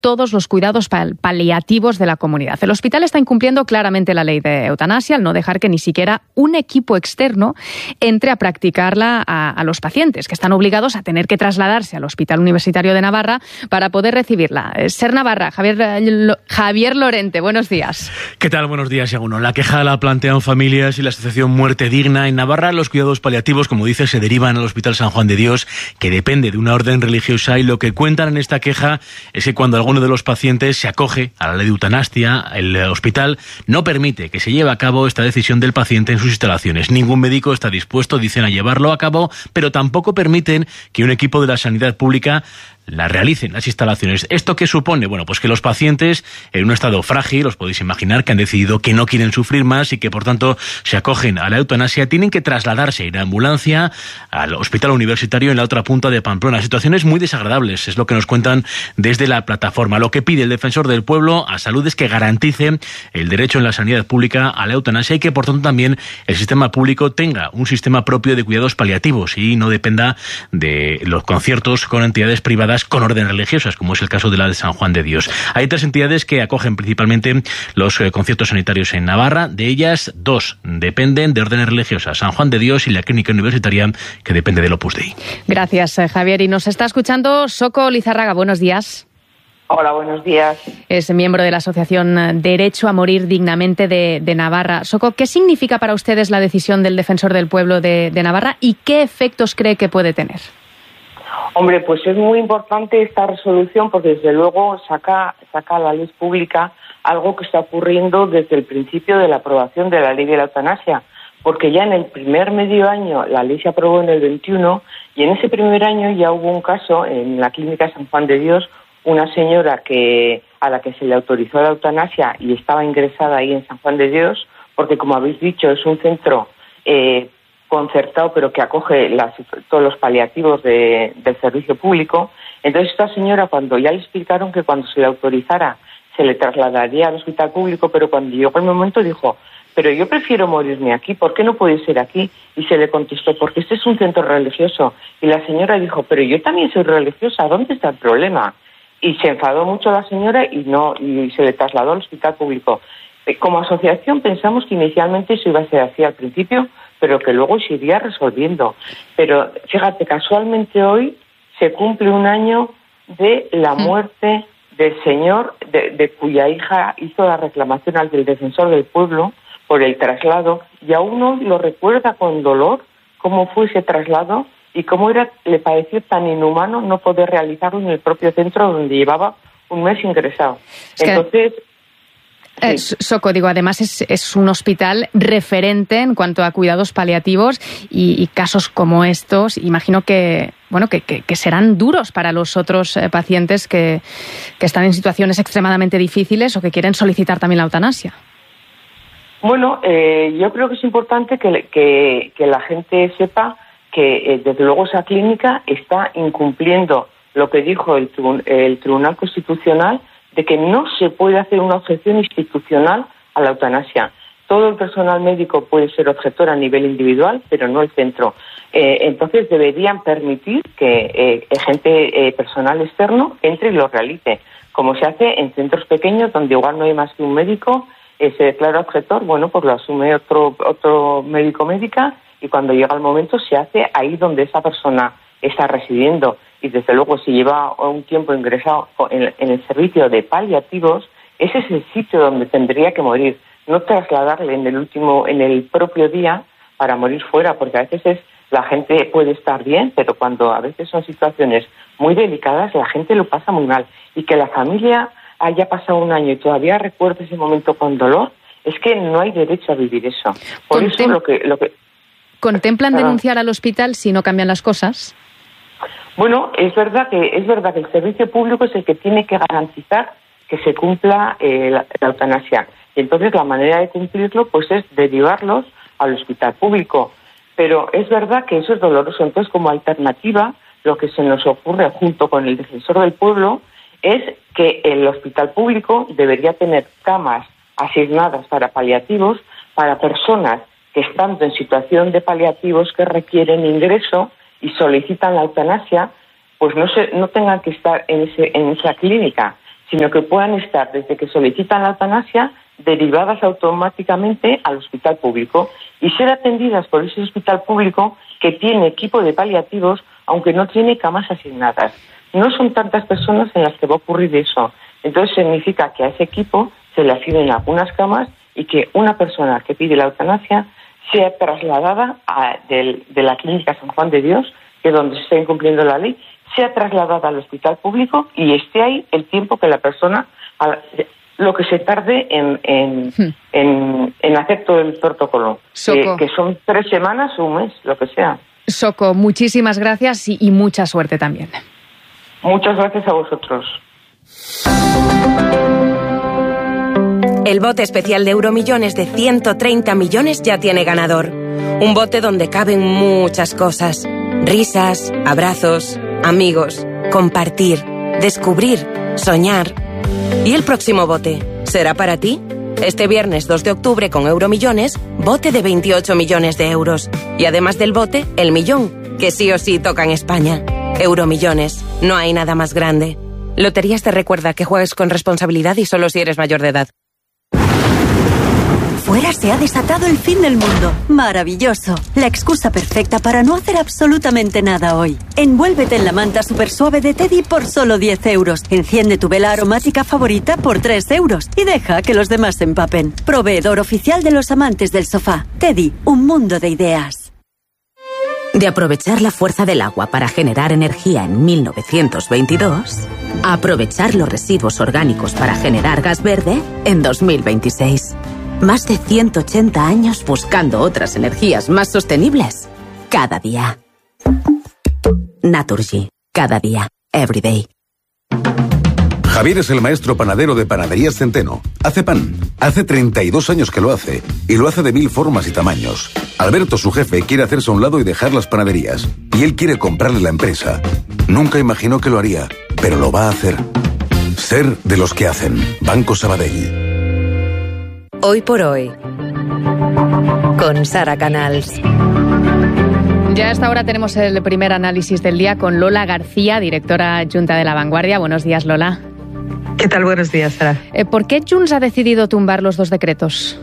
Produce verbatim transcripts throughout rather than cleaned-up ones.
todos los cuidados pal- paliativos de la comunidad. El hospital está incumpliendo claramente la ley de eutanasia al no dejar que ni siquiera un equipo externo entre a practicarla a, a los pacientes, que están obligados a tener que trasladarse al Hospital Universitario de Navarra para poder recibirla. Ser Navarra, Javier, Javier Lorente, buenos días. ¿Qué tal? Buenos días, Yaguno. La queja la plantean familias y la asociación Muerte Digna. En Navarra, los cuidados paliativos, como dice, se derivan al Hospital San Juan de Dios, que depende de una orden religiosa, y lo que cuentan en esta queja es que cuando alguno de los pacientes se acoge a la ley de eutanasia, el hospital no permite que se lleve a cabo esta decisión del paciente en sus instalaciones. Ningún médico está dispuesto, dicen, a llevarlo a cabo, pero tampoco permiten que un equipo de la sanidad pública la realicen las instalaciones. ¿Esto qué supone? Bueno, pues que los pacientes en un estado frágil, os podéis imaginar, que han decidido que no quieren sufrir más y que por tanto se acogen a la eutanasia, tienen que trasladarse en ambulancia al hospital universitario en la otra punta de Pamplona. Situaciones muy desagradables, es lo que nos cuentan desde la plataforma. Lo que pide el defensor del pueblo a Salud es que garantice el derecho en la sanidad pública a la eutanasia y que por tanto también el sistema público tenga un sistema propio de cuidados paliativos y no dependa de los conciertos con entidades privadas con órdenes religiosas, como es el caso de la de San Juan de Dios. Hay tres entidades que acogen principalmente los eh, conciertos sanitarios en Navarra. De ellas, dos dependen de órdenes religiosas: San Juan de Dios y la Clínica Universitaria, que depende del Opus Dei. Gracias, Javier. Y nos está escuchando Soco Lizárraga. Buenos días. Hola, buenos días. Es miembro de la Asociación Derecho a Morir Dignamente de, de Navarra. Soco, ¿qué significa para ustedes la decisión del Defensor del Pueblo de, de Navarra y qué efectos cree que puede tener? Hombre, pues es muy importante esta resolución porque desde luego saca, saca a la luz pública algo que está ocurriendo desde el principio de la aprobación de la ley de la eutanasia, porque ya en el primer medio año la ley se aprobó en el veintiuno y en ese primer año ya hubo un caso en la Clínica San Juan de Dios, una señora que a la que se le autorizó la eutanasia y estaba ingresada ahí en San Juan de Dios, porque como habéis dicho es un centro eh, concertado, pero que acoge las, todos los paliativos de, del servicio público. Entonces esta señora, cuando ya le explicaron que cuando se le autorizara se le trasladaría al hospital público, pero cuando llegó el momento dijo, pero yo prefiero morirme aquí, ¿por qué no puede ser aquí? Y se le contestó, porque este es un centro religioso. Y la señora dijo, pero yo también soy religiosa, ¿dónde está el problema? Y se enfadó mucho la señora y no y se le trasladó al hospital público. Como asociación pensamos que inicialmente eso iba a ser así al principio, pero que luego se iría resolviendo. Pero fíjate, casualmente hoy se cumple un año de la muerte del señor, de, de cuya hija hizo la reclamación al del Defensor del Pueblo por el traslado, y aún hoy lo recuerda con dolor cómo fue ese traslado y cómo era, le pareció tan inhumano no poder realizarlo en el propio centro donde llevaba un mes ingresado. Es Entonces... Que... Eh, Soco, digo, además es, es un hospital referente en cuanto a cuidados paliativos y, y casos como estos, imagino que bueno que, que, que serán duros para los otros eh, pacientes que, que están en situaciones extremadamente difíciles o que quieren solicitar también la eutanasia. Bueno, eh, yo creo que es importante que, que, que la gente sepa que eh, desde luego esa clínica está incumpliendo lo que dijo el, el Tribunal Constitucional de que no se puede hacer una objeción institucional a la eutanasia. Todo el personal médico puede ser objetor a nivel individual, pero no el centro. Eh, entonces deberían permitir que eh, gente, eh, personal externo, entre y lo realice, como se hace en centros pequeños donde igual no hay más que un médico, eh, se declara objetor, bueno, pues lo asume otro, otro médico médica y cuando llega el momento se hace ahí donde esa persona está residiendo. Y desde luego si lleva un tiempo ingresado en, en el servicio de paliativos, ese es el sitio donde tendría que morir, no trasladarle en el último, en el propio día para morir fuera, porque a veces es, la gente puede estar bien, pero cuando a veces son situaciones muy delicadas, la gente lo pasa muy mal. Y que la familia haya pasado un año y todavía recuerde ese momento con dolor, es que no hay derecho a vivir eso. Por Contem- eso lo que... Lo que ¿Contemplan Perdón. denunciar al hospital si no cambian las cosas? Bueno, es verdad que es verdad que el servicio público es el que tiene que garantizar que se cumpla eh, la, la eutanasia. Y entonces la manera de cumplirlo pues es derivarlos al hospital público. Pero es verdad que eso es doloroso. Entonces, como alternativa, lo que se nos ocurre junto con el Defensor del Pueblo es que el hospital público debería tener camas asignadas para paliativos para personas que estando en situación de paliativos que requieren ingreso y solicitan la eutanasia, pues no se, no tengan que estar en ese en esa clínica, sino que puedan estar, desde que solicitan la eutanasia, derivadas automáticamente al hospital público y ser atendidas por ese hospital público que tiene equipo de paliativos, aunque no tiene camas asignadas. No son tantas personas en las que va a ocurrir eso. Entonces significa que a ese equipo se le asignen algunas camas y que una persona que pide la eutanasia sea trasladada a, de, de la clínica San Juan de Dios, que es donde se está incumpliendo la ley, sea trasladada al hospital público y esté ahí el tiempo que la persona, lo que se tarde en, en, hmm. en, en hacer todo el protocolo, eh, que son tres semanas o un mes, lo que sea. Soco, muchísimas gracias y, y mucha suerte también. Muchas gracias a vosotros. El bote especial de Euromillones de ciento treinta millones ya tiene ganador. Un bote donde caben muchas cosas. Risas, abrazos, amigos, compartir, descubrir, soñar. ¿Y el próximo bote? ¿Será para ti? Este viernes dos de octubre con Euromillones, bote de veintiocho millones de euros. Y además del bote, el millón, que sí o sí toca en España. Euromillones, no hay nada más grande. Loterías te recuerda que juegues con responsabilidad y solo si eres mayor de edad. Fuera se ha desatado el fin del mundo. Maravilloso. La excusa perfecta para no hacer absolutamente nada hoy. Envuélvete en la manta super suave de Teddy por solo diez euros. Enciende tu vela aromática favorita por tres euros. Y deja que los demás se empapen. Proveedor oficial de los amantes del sofá. Teddy, un mundo de ideas. De aprovechar la fuerza del agua para generar energía en mil novecientos veintidós, a aprovechar los residuos orgánicos para generar gas verde en dos mil veintiséis. Más de ciento ochenta años buscando otras energías más sostenibles. Cada día. Naturgy. Cada día. Every day. Javier es el maestro panadero de Panaderías Centeno. Hace pan. Hace treinta y dos años que lo hace. Y lo hace de mil formas y tamaños. Alberto, su jefe, quiere hacerse a un lado y dejar las panaderías. Y él quiere comprarle la empresa. Nunca imaginó que lo haría, pero lo va a hacer. Ser de los que hacen. Banco Sabadell. Hoy por hoy, con Sara Canals. Ya a esta hora tenemos el primer análisis del día con Lola García, directora adjunta de La Vanguardia. Buenos días, Lola. ¿Qué tal? Buenos días, Sara. Eh, ¿Por qué Junts ha decidido tumbar los dos decretos?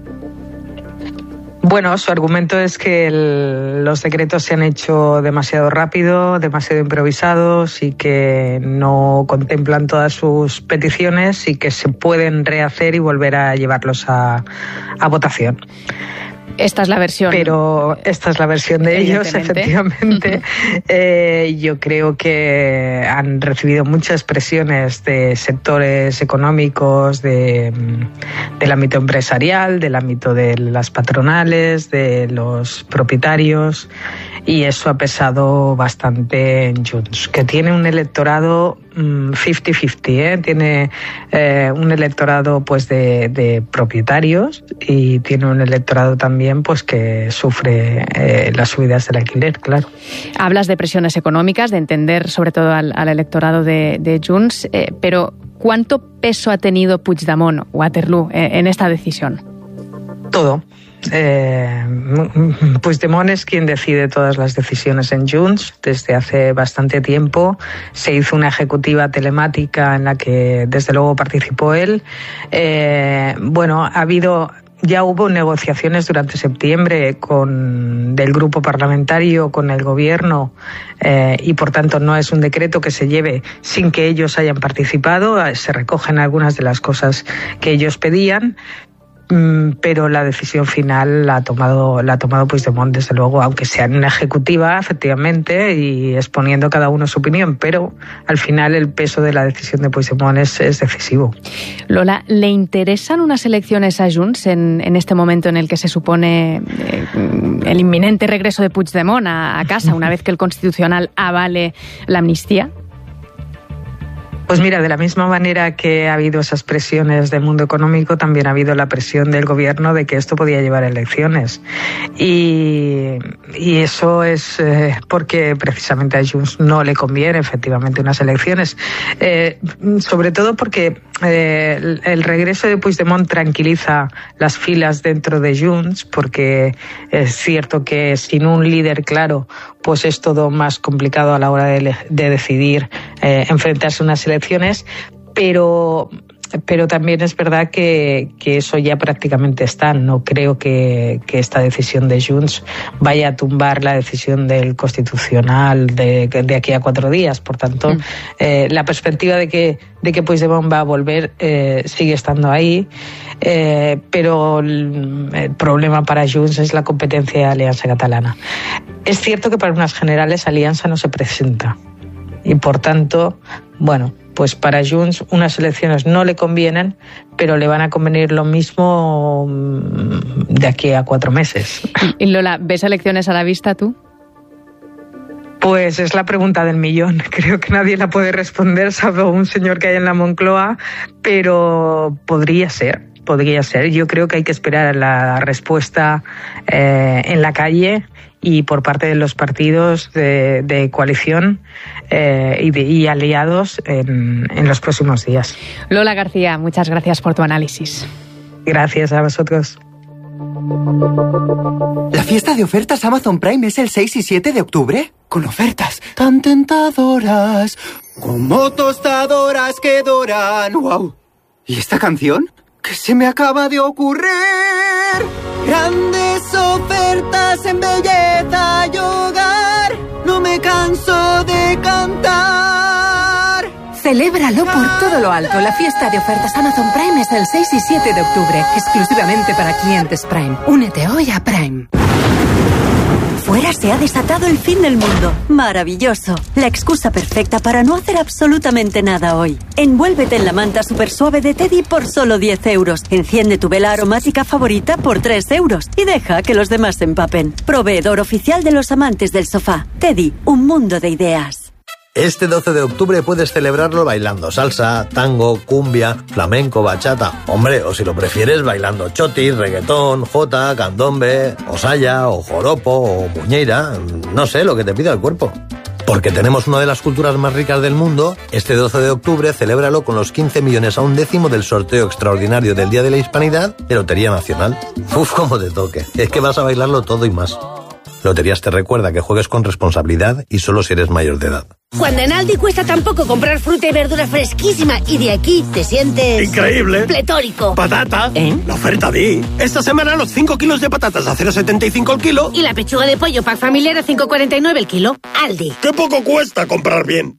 Bueno, su argumento es que el, los decretos se han hecho demasiado rápido, demasiado improvisados y que no contemplan todas sus peticiones y que se pueden rehacer y volver a llevarlos a, a votación. Esta es la versión. Pero esta es la versión de ellos, efectivamente. eh, yo creo que han recibido muchas presiones de sectores económicos, de, del ámbito empresarial, del ámbito de las patronales, de los propietarios, y eso ha pesado bastante en Junts, que tiene un electorado cincuenta cincuenta, ¿eh? Tiene eh, un electorado pues de, de propietarios y tiene un electorado también pues que sufre eh, las subidas del alquiler, claro. Hablas de presiones económicas, de entender sobre todo al, al electorado de, de Junts, eh, pero ¿cuánto peso ha tenido Puigdemont, Waterloo, eh, en esta decisión? Todo. Eh, Puigdemont es quien decide todas las decisiones en Junts desde hace bastante tiempo. Se hizo una ejecutiva telemática en la que desde luego participó él. Eh, bueno, ha habido... Ya hubo negociaciones durante septiembre con del grupo parlamentario con el gobierno eh, y por tanto no es un decreto que se lleve sin que ellos hayan participado. Se recogen algunas de las cosas que ellos pedían, pero la decisión final la ha tomado la ha tomado Puigdemont, desde luego, aunque sea en una ejecutiva, efectivamente, y exponiendo cada uno su opinión, pero al final el peso de la decisión de Puigdemont es, es decisivo. Lola, ¿le interesan unas elecciones a Junts en, en este momento en el que se supone eh, el inminente regreso de Puigdemont a, a casa, una vez que el Constitucional avale la amnistía? Pues mira, de la misma manera que ha habido esas presiones del mundo económico, también ha habido la presión del gobierno de que esto podía llevar a elecciones. Y, y eso es eh, porque precisamente a Junts no le conviene efectivamente unas elecciones. Eh, sobre todo porque eh, el, el regreso de Puigdemont tranquiliza las filas dentro de Junts, porque es cierto que sin un líder claro, pues es todo más complicado a la hora de, de decidir eh, enfrentarse a unas elecciones. pero... Pero también es verdad que, que eso ya prácticamente está. No creo que, que esta decisión de Junts vaya a tumbar la decisión del Constitucional de, de aquí a cuatro días. Por tanto, mm. eh, la perspectiva de que, de que Puigdemont va a volver eh, sigue estando ahí. Eh, pero el, el problema para Junts es la competencia de Alianza Catalana. Es cierto que para unas generales Alianza no se presenta. Y por tanto, bueno, pues para Junts unas elecciones no le convienen, pero le van a convenir lo mismo de aquí a cuatro meses. Y Lola, ¿ves elecciones a la vista tú? Pues es la pregunta del millón. Creo que nadie la puede responder, salvo un señor que hay en la Moncloa, pero podría ser, podría ser. Yo creo que hay que esperar a la respuesta eh, en la calle y por parte de los partidos de, de coalición eh, y, de, y aliados en, en los próximos días. Lola García, muchas gracias por tu análisis. Gracias a vosotros. ¿La fiesta de ofertas Amazon Prime es el seis y siete de octubre? Con ofertas tan tentadoras, como tostadoras que doran. ¡Wow! ¿Y esta canción? ¿Qué se me acaba de ocurrir? Grandes ofertas en belleza y hogar, no me canso de cantar. Celébralo por todo lo alto. La fiesta de ofertas Amazon Prime es el seis y siete de octubre, exclusivamente para clientes Prime. Únete hoy a Prime. Fuera se ha desatado el fin del mundo. Maravilloso. La excusa perfecta para no hacer absolutamente nada hoy. Envuélvete en la manta super suave de Teddy por solo diez euros. Enciende tu vela aromática favorita por tres euros. Y deja que los demás se empapen. Proveedor oficial de los amantes del sofá. Teddy, un mundo de ideas. Este doce de octubre puedes celebrarlo bailando salsa, tango, cumbia, flamenco, bachata. Hombre, o si lo prefieres, bailando chotis, reggaetón, jota, candombe, o saya, o joropo, o muñeira. No sé, lo que te pida el cuerpo. Porque tenemos una de las culturas más ricas del mundo, este doce de octubre celébralo con los quince millones a un décimo del sorteo extraordinario del Día de la Hispanidad de Lotería Nacional. Uf, cómo te toque. Es que vas a bailarlo todo y más. Loterías te recuerda que juegues con responsabilidad y solo si eres mayor de edad. Cuando en Aldi cuesta tan poco comprar fruta y verdura fresquísima y de aquí te sientes... ¡increíble! ¡Pletórico! ¡Patata! ¿Eh? La oferta Di. Esta semana los cinco kilos de patatas a cero coma setenta y cinco el kilo. Y la pechuga de pollo pack familiar a cinco coma cuarenta y nueve el kilo. Aldi. ¡Qué poco cuesta comprar bien!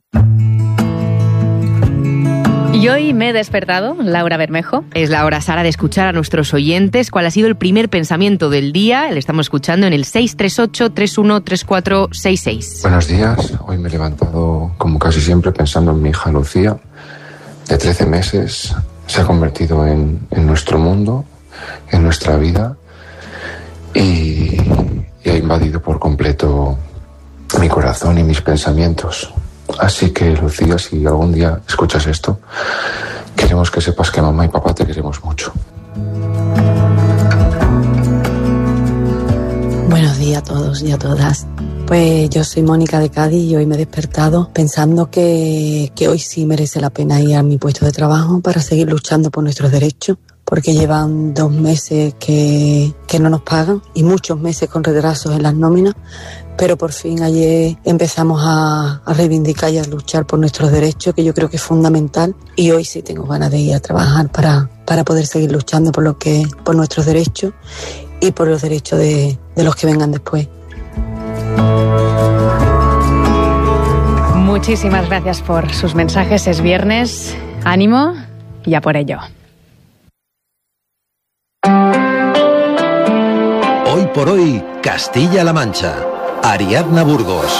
Y hoy me he despertado, Laura Bermejo. Es la hora, Sara, de escuchar a nuestros oyentes. ¿Cuál ha sido el primer pensamiento del día? Le estamos escuchando en el seis tres ocho, tres uno tres cuatro seis seis. Buenos días. Hoy me he levantado, como casi siempre, pensando en mi hija Lucía, de trece meses. Se ha convertido en, en nuestro mundo, en nuestra vida, y, y ha invadido por completo mi corazón y mis pensamientos. Así que, Lucía, si algún día escuchas esto, queremos que sepas que mamá y papá te queremos mucho. Buenos días a todos y a todas. Pues yo soy Mónica de Cádiz y hoy me he despertado pensando que, que hoy sí merece la pena ir a mi puesto de trabajo para seguir luchando por nuestros derechos, porque llevan dos meses que, que no nos pagan y muchos meses con retrasos en las nóminas. Pero por fin ayer empezamos a, a reivindicar y a luchar por nuestros derechos, que yo creo que es fundamental. Y hoy sí tengo ganas de ir a trabajar para, para poder seguir luchando por lo que, por nuestros derechos y por los derechos de, de los que vengan después. Muchísimas gracias por sus mensajes. Es viernes. Ánimo y a por ello. Hoy por hoy, Castilla-La Mancha. Ariadna Burgos.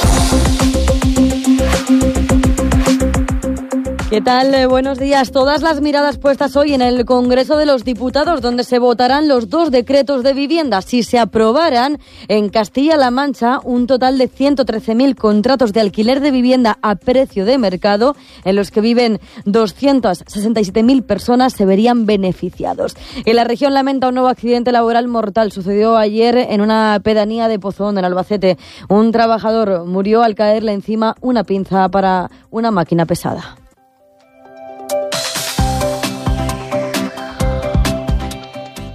¿Qué tal? Buenos días. Todas las miradas puestas hoy en el Congreso de los Diputados, donde se votarán los dos decretos de vivienda. Si se aprobaran, en Castilla-La Mancha, un total de ciento trece mil contratos de alquiler de vivienda a precio de mercado, en los que viven doscientas sesenta y siete mil personas, se verían beneficiados. En la región lamenta un nuevo accidente laboral mortal. Sucedió ayer en una pedanía de Pozón, en Albacete. Un trabajador murió al caerle encima una pinza para una máquina pesada.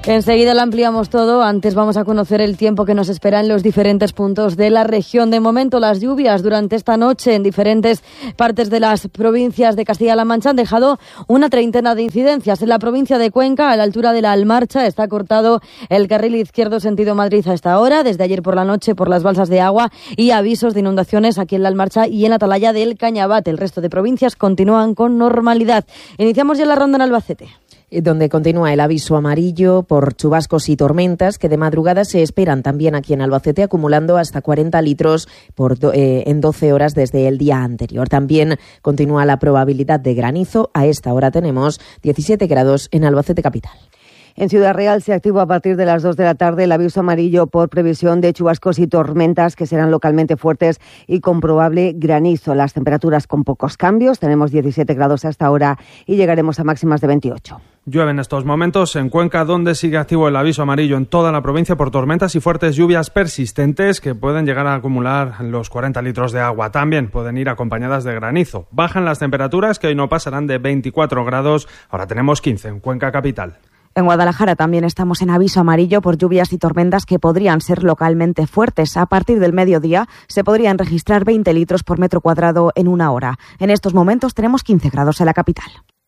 Enseguida lo ampliamos todo. Antes vamos a conocer el tiempo que nos espera en los diferentes puntos de la región. De momento, las lluvias durante esta noche en diferentes partes de las provincias de Castilla-La Mancha han dejado una treintena de incidencias. En la provincia de Cuenca, a la altura de la Almarcha, está cortado el carril izquierdo sentido Madrid a esta hora, desde ayer por la noche por las balsas de agua y avisos de inundaciones aquí en la Almarcha y en Atalaya del Cañabate. El resto de provincias continúan con normalidad. Iniciamos ya la ronda en Albacete, donde continúa el aviso amarillo por chubascos y tormentas que de madrugada se esperan también aquí en Albacete, acumulando hasta cuarenta litros por do, eh, en doce horas desde el día anterior. También continúa la probabilidad de granizo. A esta hora tenemos diecisiete grados en Albacete capital. En Ciudad Real se activó a partir de las dos de la tarde el aviso amarillo por previsión de chubascos y tormentas que serán localmente fuertes y con probable granizo. Las temperaturas con pocos cambios. Tenemos diecisiete grados hasta ahora y llegaremos a máximas de veintiocho. Llueve en estos momentos en Cuenca, donde sigue activo el aviso amarillo en toda la provincia por tormentas y fuertes lluvias persistentes que pueden llegar a acumular los cuarenta litros de agua. También pueden ir acompañadas de granizo. Bajan las temperaturas, que hoy no pasarán de veinticuatro grados. Ahora tenemos quince en Cuenca capital. En Guadalajara también estamos en aviso amarillo por lluvias y tormentas que podrían ser localmente fuertes. A partir del mediodía se podrían registrar veinte litros por metro cuadrado en una hora. En estos momentos tenemos quince grados en la capital.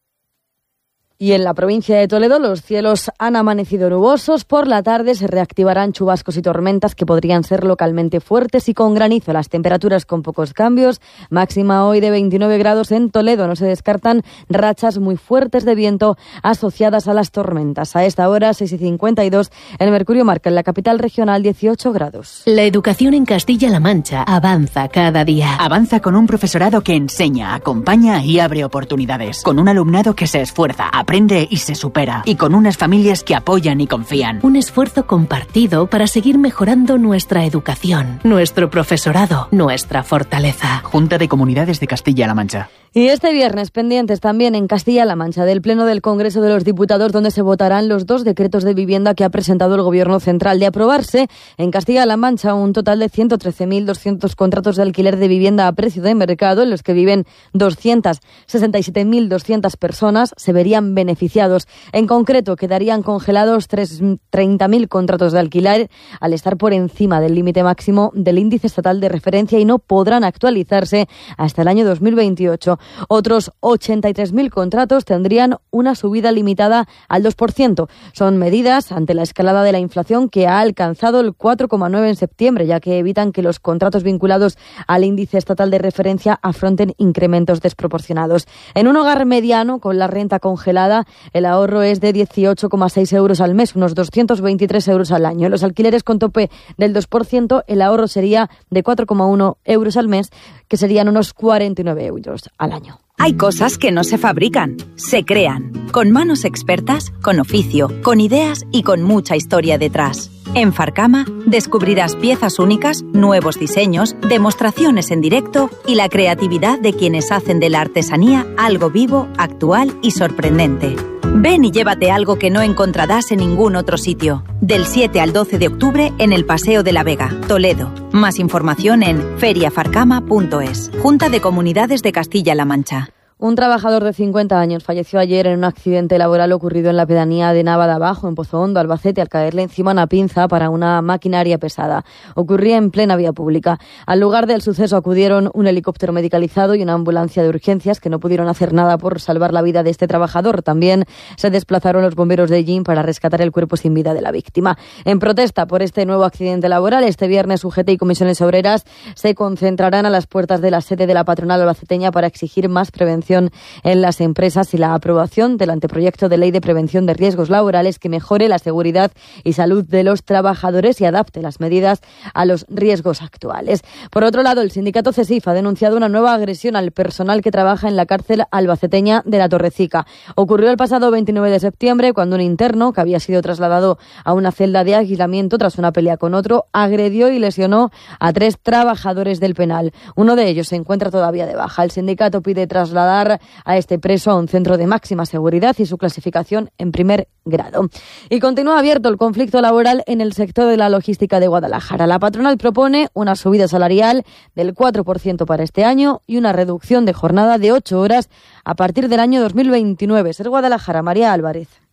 Y en la provincia de Toledo los cielos han amanecido nubosos. Por la tarde se reactivarán chubascos y tormentas que podrían ser localmente fuertes y con granizo. Las temperaturas con pocos cambios. Máxima hoy de veintinueve grados en Toledo. No se descartan rachas muy fuertes de viento asociadas a las tormentas. A esta hora, seis y cincuenta y dos, el mercurio marca en la capital regional dieciocho grados. La educación en Castilla-La Mancha avanza cada día. Avanza con un profesorado que enseña, acompaña y abre oportunidades. Con un alumnado que se esfuerza, aprende y se supera. Y con unas familias que apoyan y confían. Un esfuerzo compartido para seguir mejorando nuestra educación, nuestro profesorado, nuestra fortaleza. Junta de Comunidades de Castilla-La Mancha. Y este viernes pendientes también en Castilla-La Mancha del Pleno del Congreso de los Diputados, donde se votarán los dos decretos de vivienda que ha presentado el Gobierno Central. De aprobarse en Castilla-La Mancha un total de ciento trece mil doscientos contratos de alquiler de vivienda a precio de mercado, en los que viven doscientas sesenta y siete mil doscientas personas, se verían beneficiados. En concreto, quedarían congelados treinta mil contratos de alquiler al estar por encima del límite máximo del índice estatal de referencia y no podrán actualizarse hasta el año dos mil veintiocho. Otros ochenta y tres mil contratos tendrían una subida limitada al dos por ciento. Son medidas ante la escalada de la inflación que ha alcanzado el cuatro coma nueve en septiembre, ya que evitan que los contratos vinculados al índice estatal de referencia afronten incrementos desproporcionados. En un hogar mediano con la renta congelada, el ahorro es de dieciocho coma seis euros al mes, unos doscientos veintitrés euros al año. En los alquileres con tope del dos por ciento, el ahorro sería de cuatro coma uno euros al mes, que serían unos cuarenta y nueve euros al año. Hay cosas que no se fabrican, se crean, con manos expertas, con oficio, con ideas y con mucha historia detrás. En Farcama descubrirás piezas únicas, nuevos diseños, demostraciones en directo y la creatividad de quienes hacen de la artesanía algo vivo, actual y sorprendente. Ven y llévate algo que no encontrarás en ningún otro sitio. Del siete al doce de octubre en el Paseo de la Vega, Toledo. Más información en feria farcama punto es. Junta de Comunidades de Castilla-La Mancha. Un trabajador de cincuenta años falleció ayer en un accidente laboral ocurrido en la pedanía de Nava de Abajo, en Pozo Hondo, Albacete, al caerle encima una pinza para una maquinaria pesada. Ocurría en plena vía pública. Al lugar del suceso acudieron un helicóptero medicalizado y una ambulancia de urgencias que no pudieron hacer nada por salvar la vida de este trabajador. También se desplazaron los bomberos de Jin para rescatar el cuerpo sin vida de la víctima. En protesta por este nuevo accidente laboral, este viernes U G T y comisiones obreras se concentrarán a las puertas de la sede de la patronal albaceteña para exigir más prevención en las empresas y la aprobación del anteproyecto de ley de prevención de riesgos laborales que mejore la seguridad y salud de los trabajadores y adapte las medidas a los riesgos actuales. Por otro lado, el sindicato CESIF ha denunciado una nueva agresión al personal que trabaja en la cárcel albaceteña de La Torrecica. Ocurrió el pasado veintinueve de septiembre cuando un interno, que había sido trasladado a una celda de aislamiento tras una pelea con otro, agredió y lesionó a tres trabajadores del penal. Uno de ellos se encuentra todavía de baja. El sindicato pide trasladar a este preso a un centro de máxima seguridad y su clasificación en primer grado. Y continúa abierto el conflicto laboral en el sector de la logística de Guadalajara. La patronal propone una subida salarial del cuatro por ciento para este año y una reducción de jornada de ocho horas a partir del año dos mil veintinueve. Ser Guadalajara, María Álvarez.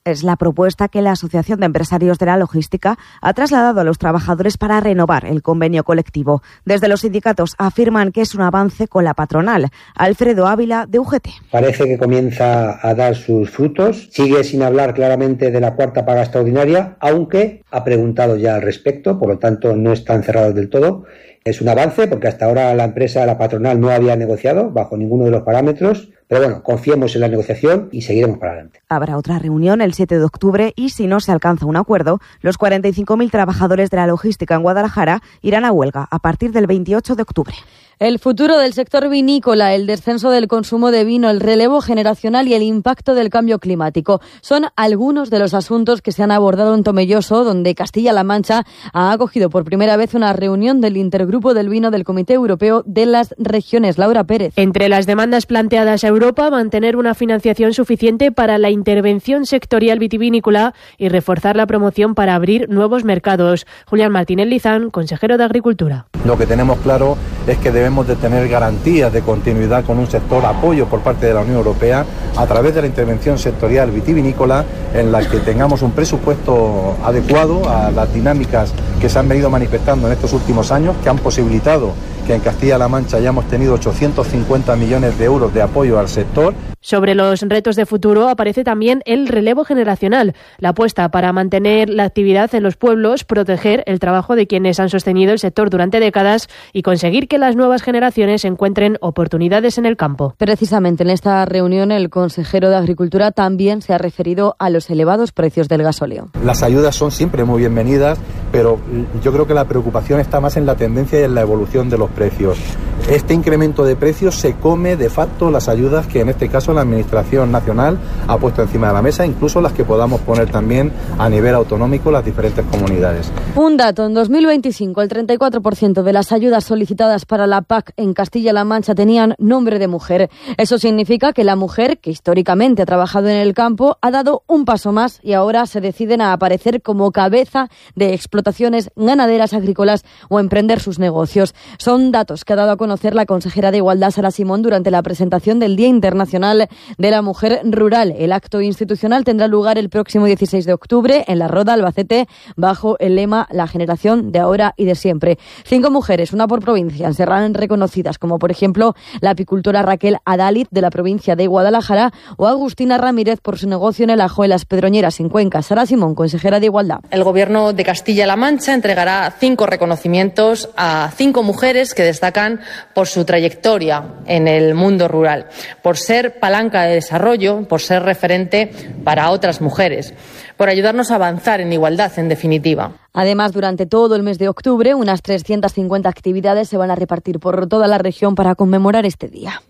Es la propuesta que la Asociación de Empresarios de la Logística ha trasladado a los trabajadores para renovar el convenio colectivo. Desde los sindicatos afirman que es un avance con la patronal. Alfredo Ávila, de U G T. Parece que comienza a dar sus frutos. Sigue sin hablar claramente de la cuarta paga extraordinaria, aunque ha preguntado ya al respecto, por lo tanto no están cerrados del todo. Es un avance porque hasta ahora la empresa, la patronal, no había negociado bajo ninguno de los parámetros. Pero bueno, confiemos en la negociación y seguiremos para adelante. Habrá otra reunión el siete de octubre y si no se alcanza un acuerdo, los cuarenta y cinco mil trabajadores de la logística en Guadalajara irán a huelga a partir del veintiocho de octubre. El futuro del sector vinícola, el descenso del consumo de vino, el relevo generacional y el impacto del cambio climático son algunos de los asuntos que se han abordado en Tomelloso, donde Castilla-La Mancha ha acogido por primera vez una reunión del Intergrupo del Vino del Comité Europeo de las Regiones. Laura Pérez. Entre las demandas planteadas a Europa, mantener una financiación suficiente para la intervención sectorial vitivinícola y reforzar la promoción para abrir nuevos mercados. Julián Martínez Lizán, consejero de Agricultura. Lo que tenemos claro es que debemos de tener garantías de continuidad con un sector apoyo por parte de la Unión Europea a través de la intervención sectorial vitivinícola en la que tengamos un presupuesto adecuado a las dinámicas que se han venido manifestando en estos últimos años, que han posibilitado que en Castilla-La Mancha hayamos tenido ochocientos cincuenta millones de euros de apoyo al sector. Sobre los retos de futuro aparece también el relevo generacional, la apuesta para mantener la actividad en los pueblos, proteger el trabajo de quienes han sostenido el sector durante décadas y conseguir que las nuevas generaciones encuentren oportunidades en el campo. Precisamente en esta reunión el consejero de Agricultura también se ha referido a los elevados precios del gasóleo. Las ayudas son siempre muy bienvenidas, pero yo creo que la preocupación está más en la tendencia y en la evolución de los precios. Este incremento de precios se come de facto las ayudas que en este caso la Administración Nacional ha puesto encima de la mesa, incluso las que podamos poner también a nivel autonómico las diferentes comunidades. Un dato, en dos mil veinticinco el treinta y cuatro por ciento de las ayudas solicitadas para la P A C en Castilla-La Mancha tenían nombre de mujer. Eso significa que la mujer, que históricamente ha trabajado en el campo, ha dado un paso más y ahora se deciden a aparecer como cabeza de explotaciones ganaderas, agrícolas o emprender sus negocios. Son datos que ha dado a conocer la consejera de Igualdad, Sara Simón, durante la presentación del Día Internacional de la Mujer Rural. El acto institucional tendrá lugar el próximo dieciséis de octubre en La Roda, Albacete, bajo el lema La generación de ahora y de siempre. Cinco mujeres, una por provincia, serán reconocidas, como por ejemplo la apicultora Raquel Adalid, de la provincia de Guadalajara, o Agustina Ramírez por su negocio en el ajo en Las Pedroñeras, en Cuenca. Sara Simón, consejera de Igualdad. El Gobierno de Castilla-La Mancha entregará cinco reconocimientos a cinco mujeres que destacan por su trayectoria en el mundo rural, por ser palanca de desarrollo, por ser referente para otras mujeres, por ayudarnos a avanzar en igualdad, en definitiva. Además, durante todo el mes de octubre, unas trescientas cincuenta actividades se van a repartir por toda la región para conmemorar este día.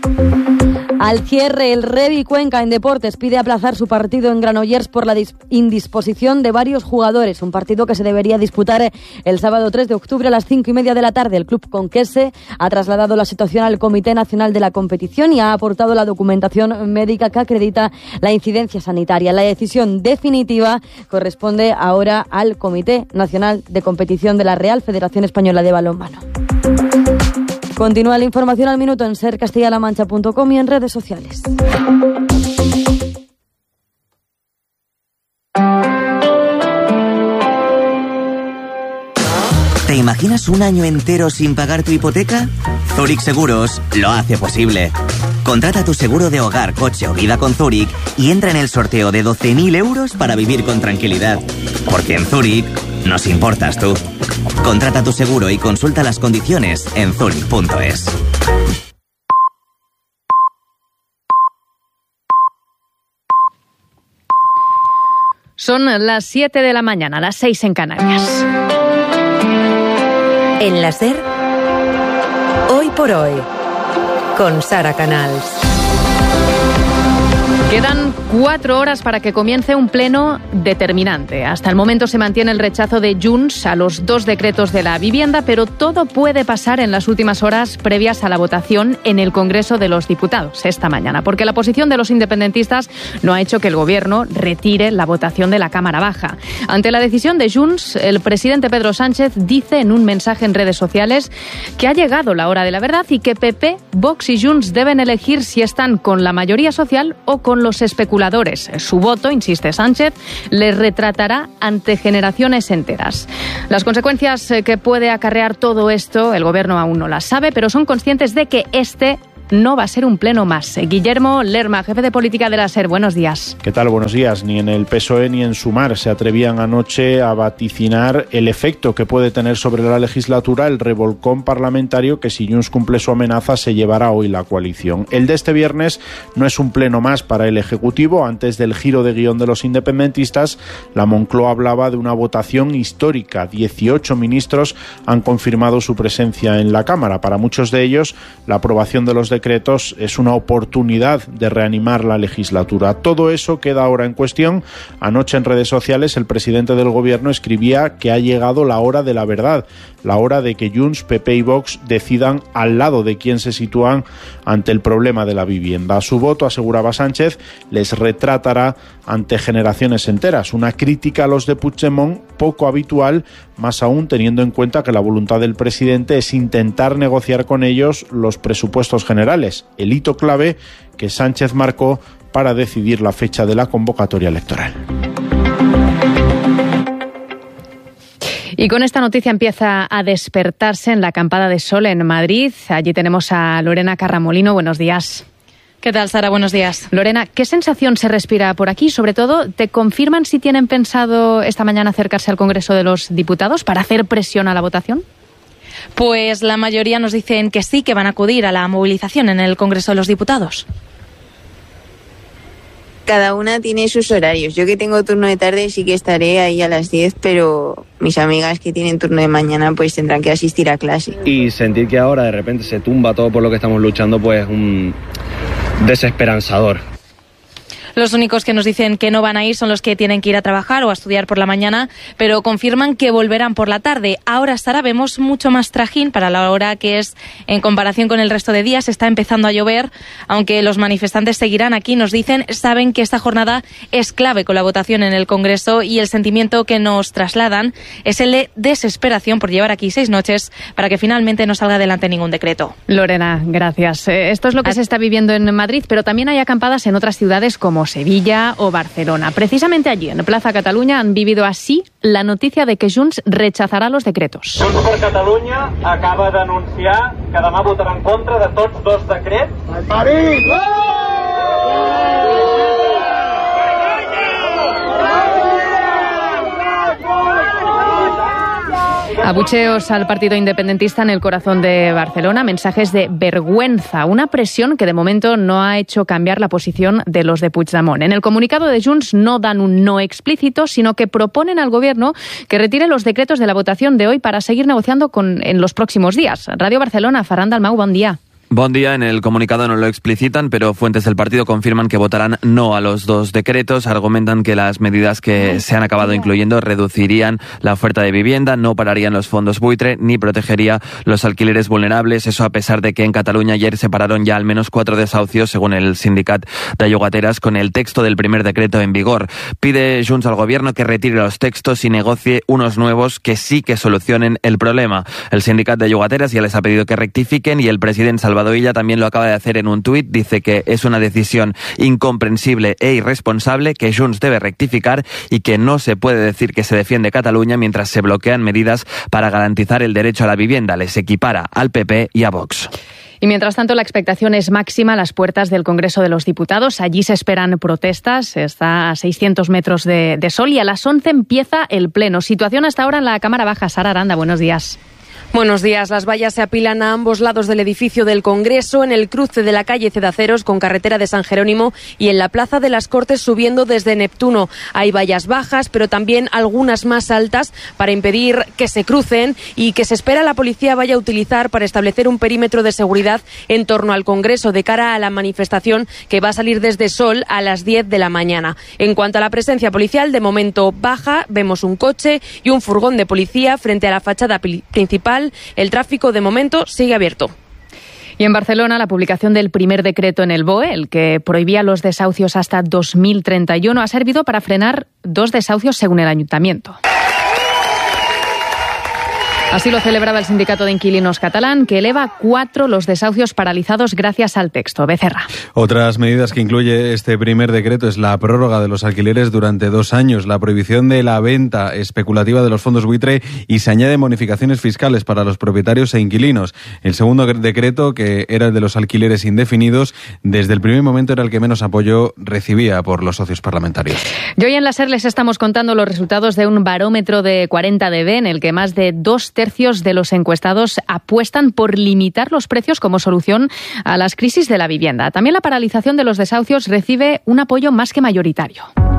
Al cierre, el Revi Cuenca en deportes pide aplazar su partido en Granollers por la indisposición de varios jugadores. Un partido que se debería disputar el sábado tres de octubre a las cinco y media de la tarde. El club conquense ha trasladado la situación al Comité Nacional de la Competición y ha aportado la documentación médica que acredita la incidencia sanitaria. La decisión definitiva corresponde ahora al Comité Nacional de Competición de la Real Federación Española de Balonmano. Continúa la información al minuto en ser castilla la mancha punto com y en redes sociales. ¿Te imaginas un año entero sin pagar tu hipoteca? Zurich Seguros lo hace posible. Contrata tu seguro de hogar, coche o vida con Zurich y entra en el sorteo de doce mil euros para vivir con tranquilidad. Porque en Zurich nos importas tú. Contrata tu seguro y consulta las condiciones en zurich punto es. Son las siete de la mañana, las seis en Canarias. En la SER, Hoy por Hoy, con Sara Canals. Quedan cuatro horas para que comience un pleno determinante. Hasta el momento se mantiene el rechazo de Junts a los dos decretos de la vivienda, pero todo puede pasar en las últimas horas previas a la votación en el Congreso de los Diputados esta mañana, porque la posición de los independentistas no ha hecho que el Gobierno retire la votación de la Cámara Baja. Ante la decisión de Junts, el presidente Pedro Sánchez dice en un mensaje en redes sociales que ha llegado la hora de la verdad y que P P, Vox y Junts deben elegir si están con la mayoría social o con con los especuladores. Su voto, insiste Sánchez, les retratará ante generaciones enteras. Las consecuencias que puede acarrear todo esto, el Gobierno aún no las sabe, pero son conscientes de que este no va a ser un pleno más. Guillermo Lerma, jefe de política de la SER, buenos días. ¿Qué tal? Buenos días. Ni en el P S O E ni en Sumar se atrevían anoche a vaticinar el efecto que puede tener sobre la legislatura el revolcón parlamentario que, si Junts cumple su amenaza, se llevará hoy la coalición. El de este viernes no es un pleno más para el Ejecutivo. Antes del giro de guión de los independentistas, la Moncloa hablaba de una votación histórica. dieciocho ministros han confirmado su presencia en la Cámara. Para muchos de ellos, la aprobación de los decretos es una oportunidad de reanimar la legislatura. Todo eso queda ahora en cuestión. Anoche en redes sociales el presidente del Gobierno escribía que ha llegado la hora de la verdad, la hora de que Junts, P P y Vox decidan al lado de quién se sitúan ante el problema de la vivienda. Su voto, aseguraba Sánchez, les retratará ante generaciones enteras. Una crítica a los de Puigdemont poco habitual, más aún teniendo en cuenta que la voluntad del presidente es intentar negociar con ellos los presupuestos generales, el hito clave que Sánchez marcó para decidir la fecha de la convocatoria electoral. Y con esta noticia empieza a despertarse en la acampada de sol en Madrid. Allí tenemos a Lorena Carramolino. Buenos días. ¿Qué tal, Sara? Buenos días. Lorena, ¿qué sensación se respira por aquí? Sobre todo, ¿te confirman si tienen pensado esta mañana acercarse al Congreso de los Diputados para hacer presión a la votación? Pues la mayoría nos dicen que sí, que van a acudir a la movilización en el Congreso de los Diputados. Cada una tiene sus horarios. Yo que tengo turno de tarde sí que estaré ahí a las diez, pero mis amigas que tienen turno de mañana pues tendrán que asistir a clase. Y sentir que ahora de repente se tumba todo por lo que estamos luchando, pues es un desesperanzador. Los únicos que nos dicen que no van a ir son los que tienen que ir a trabajar o a estudiar por la mañana, pero confirman que volverán por la tarde. Ahora, Sara, vemos mucho más trajín para la hora que es en comparación con el resto de días. Está empezando a llover, aunque los manifestantes seguirán aquí, nos dicen, saben que esta jornada es clave con la votación en el Congreso y el sentimiento que nos trasladan es el de desesperación por llevar aquí seis noches para que finalmente no salga adelante ningún decreto. Lorena, gracias. Esto es lo que se está viviendo en Madrid, pero también hay acampadas en otras ciudades como Sevilla o Barcelona. Precisamente allí, en Plaza Catalunya, han vivido así la noticia de que Junts rechazarà los decretos. Junts per Catalunya acaba d'anunciar que demà votarà en contra de tots dos decrets. París! Abucheos al partido independentista en el corazón de Barcelona, mensajes de vergüenza, una presión que de momento no ha hecho cambiar la posición de los de Puigdemont. En el comunicado de Junts no dan un no explícito, sino que proponen al Gobierno que retire los decretos de la votación de hoy para seguir negociando con, en los próximos días. Radio Barcelona, Ferran Dalmau, buen día. Bon día. En el comunicado no lo explicitan, pero fuentes del partido confirman que votarán no a los dos decretos. Argumentan que las medidas que se han acabado incluyendo reducirían la oferta de vivienda, no pararían los fondos buitre ni protegería los alquileres vulnerables. Eso a pesar de que en Cataluña ayer se pararon ya al menos cuatro desahucios, según el sindicat de llogateras, con el texto del primer decreto en vigor. Pide Junts al Gobierno que retire los textos y negocie unos nuevos que sí que solucionen el problema. El sindicat de llogateras ya les ha pedido que rectifiquen y el presidente Salvador Illa también lo acaba de hacer en un tuit. Dice que es una decisión incomprensible e irresponsable, que Junts debe rectificar y que no se puede decir que se defiende Cataluña mientras se bloquean medidas para garantizar el derecho a la vivienda. Les equipara al P P y a Vox. Y mientras tanto, la expectación es máxima a las puertas del Congreso de los Diputados. Allí se esperan protestas. Está a seiscientos metros de, de sol y a las once empieza el Pleno. Situación hasta ahora en la Cámara Baja. Sara Aranda, buenos días. Buenos días. Las vallas se apilan a ambos lados del edificio del Congreso, en el cruce de la calle Cedaceros con carretera de San Jerónimo y en la Plaza de las Cortes subiendo desde Neptuno. Hay vallas bajas, pero también algunas más altas para impedir que se crucen y que se espera la policía vaya a utilizar para establecer un perímetro de seguridad en torno al Congreso de cara a la manifestación que va a salir desde Sol a las diez de la mañana. En cuanto a la presencia policial, de momento baja. Vemos un coche y un furgón de policía frente a la fachada principal. El tráfico de momento sigue abierto. Y en Barcelona, la publicación del primer decreto en el B O E, el que prohibía los desahucios hasta dos mil treinta y uno, ha servido para frenar dos desahucios según el ayuntamiento. Así lo celebraba el sindicato de inquilinos catalán, que eleva cuatro los desahucios paralizados gracias al texto. Becerra. Otras medidas que incluye este primer decreto es la prórroga de los alquileres durante dos años, la prohibición de la venta especulativa de los fondos buitre y se añaden bonificaciones fiscales para los propietarios e inquilinos. El segundo decreto, que era el de los alquileres indefinidos, desde el primer momento era el que menos apoyo recibía por los socios parlamentarios. Y hoy en la SER les estamos contando los resultados de un barómetro de cuarenta D B en el que más de dos tercios de los encuestados apuestan por limitar los precios como solución a las crisis de la vivienda. También la paralización de los desahucios recibe un apoyo más que mayoritario.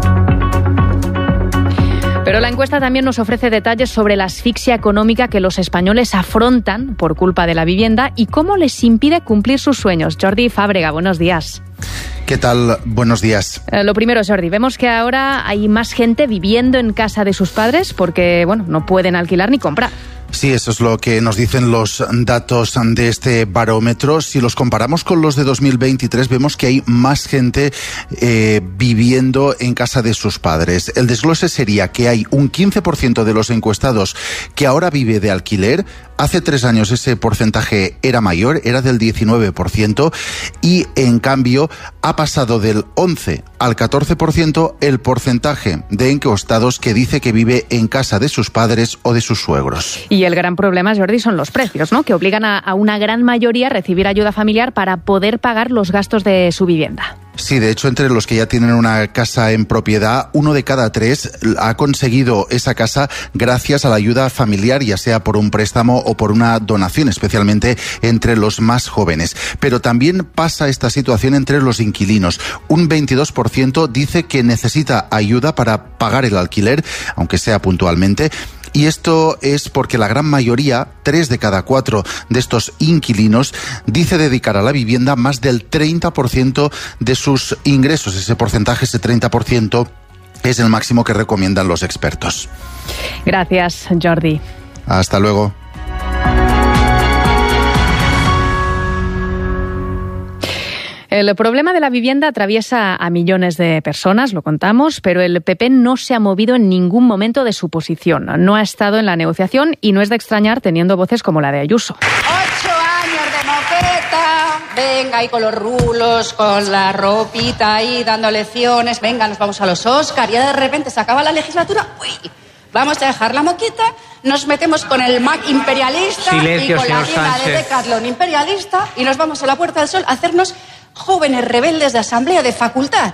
Pero la encuesta también nos ofrece detalles sobre la asfixia económica que los españoles afrontan por culpa de la vivienda y cómo les impide cumplir sus sueños. Jordi Fábrega, buenos días. ¿Qué tal? Buenos días. Eh, lo primero, Jordi, vemos que ahora hay más gente viviendo en casa de sus padres porque, bueno, no pueden alquilar ni comprar. Sí, eso es lo que nos dicen los datos de este barómetro. Si los comparamos con los de dos mil veintitrés, vemos que hay más gente eh, viviendo en casa de sus padres. El desglose sería que hay un quince por ciento de los encuestados que ahora vive de alquiler. Hace tres años ese porcentaje era mayor, era del diecinueve por ciento, y en cambio ha pasado del once al catorce por ciento el porcentaje de encuestados que dice que vive en casa de sus padres o de sus suegros. Y el gran problema, Jordi, son los precios, ¿no? Que obligan a, a una gran mayoría a recibir ayuda familiar para poder pagar los gastos de su vivienda. Sí, de hecho, entre los que ya tienen una casa en propiedad, uno de cada tres ha conseguido esa casa gracias a la ayuda familiar, ya sea por un préstamo o por una donación, especialmente entre los más jóvenes. Pero también pasa esta situación entre los inquilinos. Un veintidós por ciento dice que necesita ayuda para pagar el alquiler, aunque sea puntualmente. Y esto es porque la gran mayoría, tres de cada cuatro de estos inquilinos, dice dedicar a la vivienda más del treinta por ciento de sus ingresos. Ese porcentaje, ese treinta por ciento, es el máximo que recomiendan los expertos. Gracias, Jordi. Hasta luego. El problema de la vivienda atraviesa a millones de personas, lo contamos, pero el P P no se ha movido en ningún momento de su posición. No ha estado en la negociación y no es de extrañar teniendo voces como la de Ayuso. Ocho años de moqueta, venga ahí con los rulos, con la ropita ahí dando lecciones, venga, nos vamos a los Oscar y ya de repente se acaba la legislatura, uy, vamos a dejar la moqueta, nos metemos con el Mac imperialista Silencio, y con la tienda de Decathlon imperialista y nos vamos a la Puerta del Sol a hacernos jóvenes rebeldes de asamblea de facultad.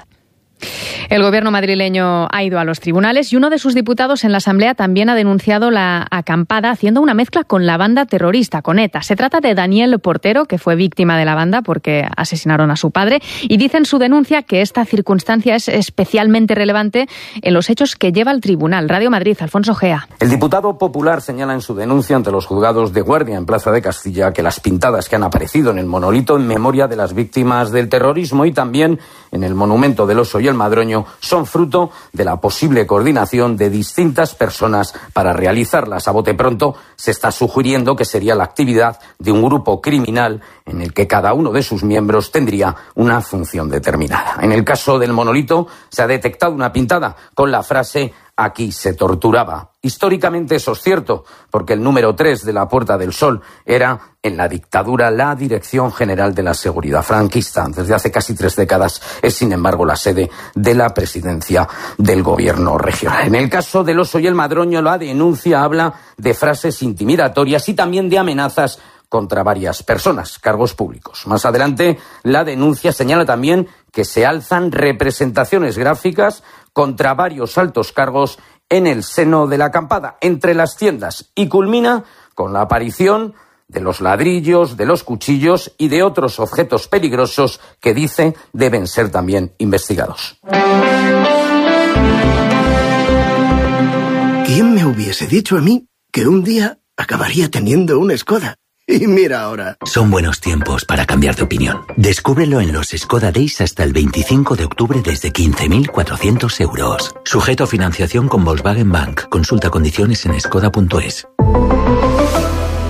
El gobierno madrileño ha ido a los tribunales y uno de sus diputados en la Asamblea también ha denunciado la acampada haciendo una mezcla con la banda terrorista, con ETA. Se trata de Daniel Portero, que fue víctima de la banda porque asesinaron a su padre, y dice en su denuncia que esta circunstancia es especialmente relevante en los hechos que lleva al tribunal. Radio Madrid, Alfonso Gea. El diputado popular señala en su denuncia ante los juzgados de guardia en Plaza de Castilla que las pintadas que han aparecido en el monolito en memoria de las víctimas del terrorismo y también en el monumento del Oso y el Madroño son fruto de la posible coordinación de distintas personas para realizarlas. A bote pronto se está sugiriendo que sería la actividad de un grupo criminal en el que cada uno de sus miembros tendría una función determinada. En el caso del monolito se ha detectado una pintada con la frase «Aquí se torturaba». Históricamente eso es cierto, porque el número tres de la Puerta del Sol era, en la dictadura, la Dirección General de la Seguridad franquista. Desde hace casi tres décadas es, sin embargo, la sede de la presidencia del gobierno regional. En el caso del Oso y el Madroño, la denuncia habla de frases intimidatorias y también de amenazas contra varias personas, cargos públicos. Más adelante, la denuncia señala también que se alzan representaciones gráficas contra varios altos cargos en el seno de la acampada, entre las tiendas, y culmina con la aparición de los ladrillos, de los cuchillos y de otros objetos peligrosos que dice deben ser también investigados. ¿Quién me hubiese dicho a mí que un día acabaría teniendo una Skoda? Y mira ahora. Son buenos tiempos para cambiar de opinión. Descúbrelo en los Skoda Days hasta el veinticinco de octubre desde quince mil cuatrocientos euros. Sujeto a financiación con Volkswagen Bank. Consulta condiciones en skoda punto es.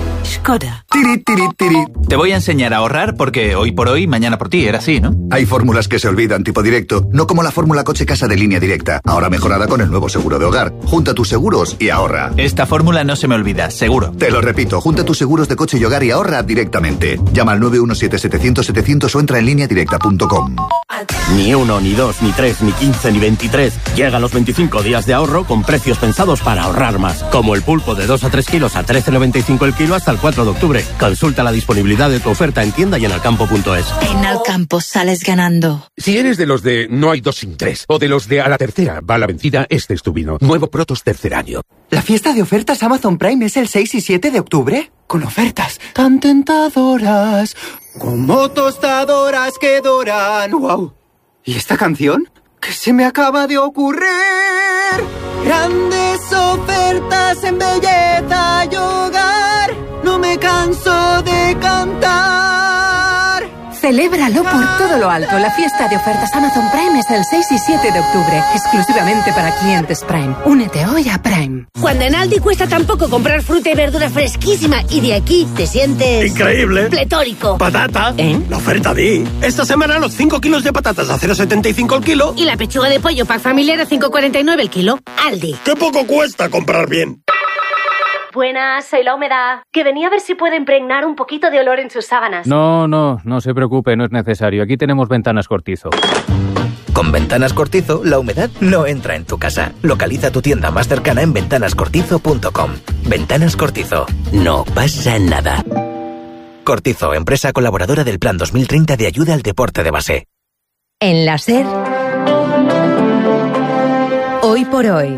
Skoda. Tiri, tiri, tiri. Te voy a enseñar a ahorrar porque hoy por hoy, mañana por ti, era así, ¿no? Hay fórmulas que se olvidan tipo directo, no como la fórmula coche-casa de Línea Directa, ahora mejorada con el nuevo seguro de hogar. Junta tus seguros y ahorra. Esta fórmula no se me olvida, seguro. Te lo repito, junta tus seguros de coche y hogar y ahorra directamente. Llama al nueve uno siete setecientos setecientos o entra en línea directa punto com. Ni uno, ni dos, ni tres, ni quince, ni veintitrés. Llegan los veinticinco días de ahorro con precios pensados para ahorrar más. Como el pulpo de dos a tres kilos a trece noventa y cinco el kilo hasta el cuatro de octubre. Consulta la disponibilidad de tu oferta en tienda y en alcampo punto es. En Alcampo sales ganando. Si eres de los de no hay dos sin tres, o de los de a la tercera va la vencida, este es tu vino. Nuevo Protos tercer año. ¿La fiesta de ofertas Amazon Prime es el seis y siete de octubre? Con ofertas tan tentadoras, como tostadoras que doran. ¡Wow! ¿Y esta canción? ¿Qué se me acaba de ocurrir? Grandes ofertas en belleza y hogar. No me canso de cantar. Celébralo por todo lo alto. La fiesta de ofertas Amazon Prime es el seis y siete de octubre, exclusivamente para clientes Prime. Únete hoy a Prime. Cuando en Aldi cuesta tan poco comprar fruta y verdura fresquísima y de aquí te sientes... ¡increíble! Pletórico. ¡Patata! ¿Eh? La oferta de... Esta semana los cinco kilos de patatas a cero coma setenta y cinco el kilo. Y la pechuga de pollo pack familiar a cinco coma cuarenta y nueve el kilo. Aldi. ¡Qué poco cuesta comprar bien! Buenas, soy La Humedad, que venía a ver si puede impregnar un poquito de olor en sus sábanas. No, no, no se preocupe, no es necesario. Aquí tenemos Ventanas Cortizo. Con Ventanas Cortizo, la humedad no entra en tu casa. Localiza tu tienda más cercana en ventanas cortizo punto com. Ventanas Cortizo. No pasa nada. Cortizo, empresa colaboradora del Plan dos mil treinta de ayuda al deporte de base. En la SER, hoy por hoy.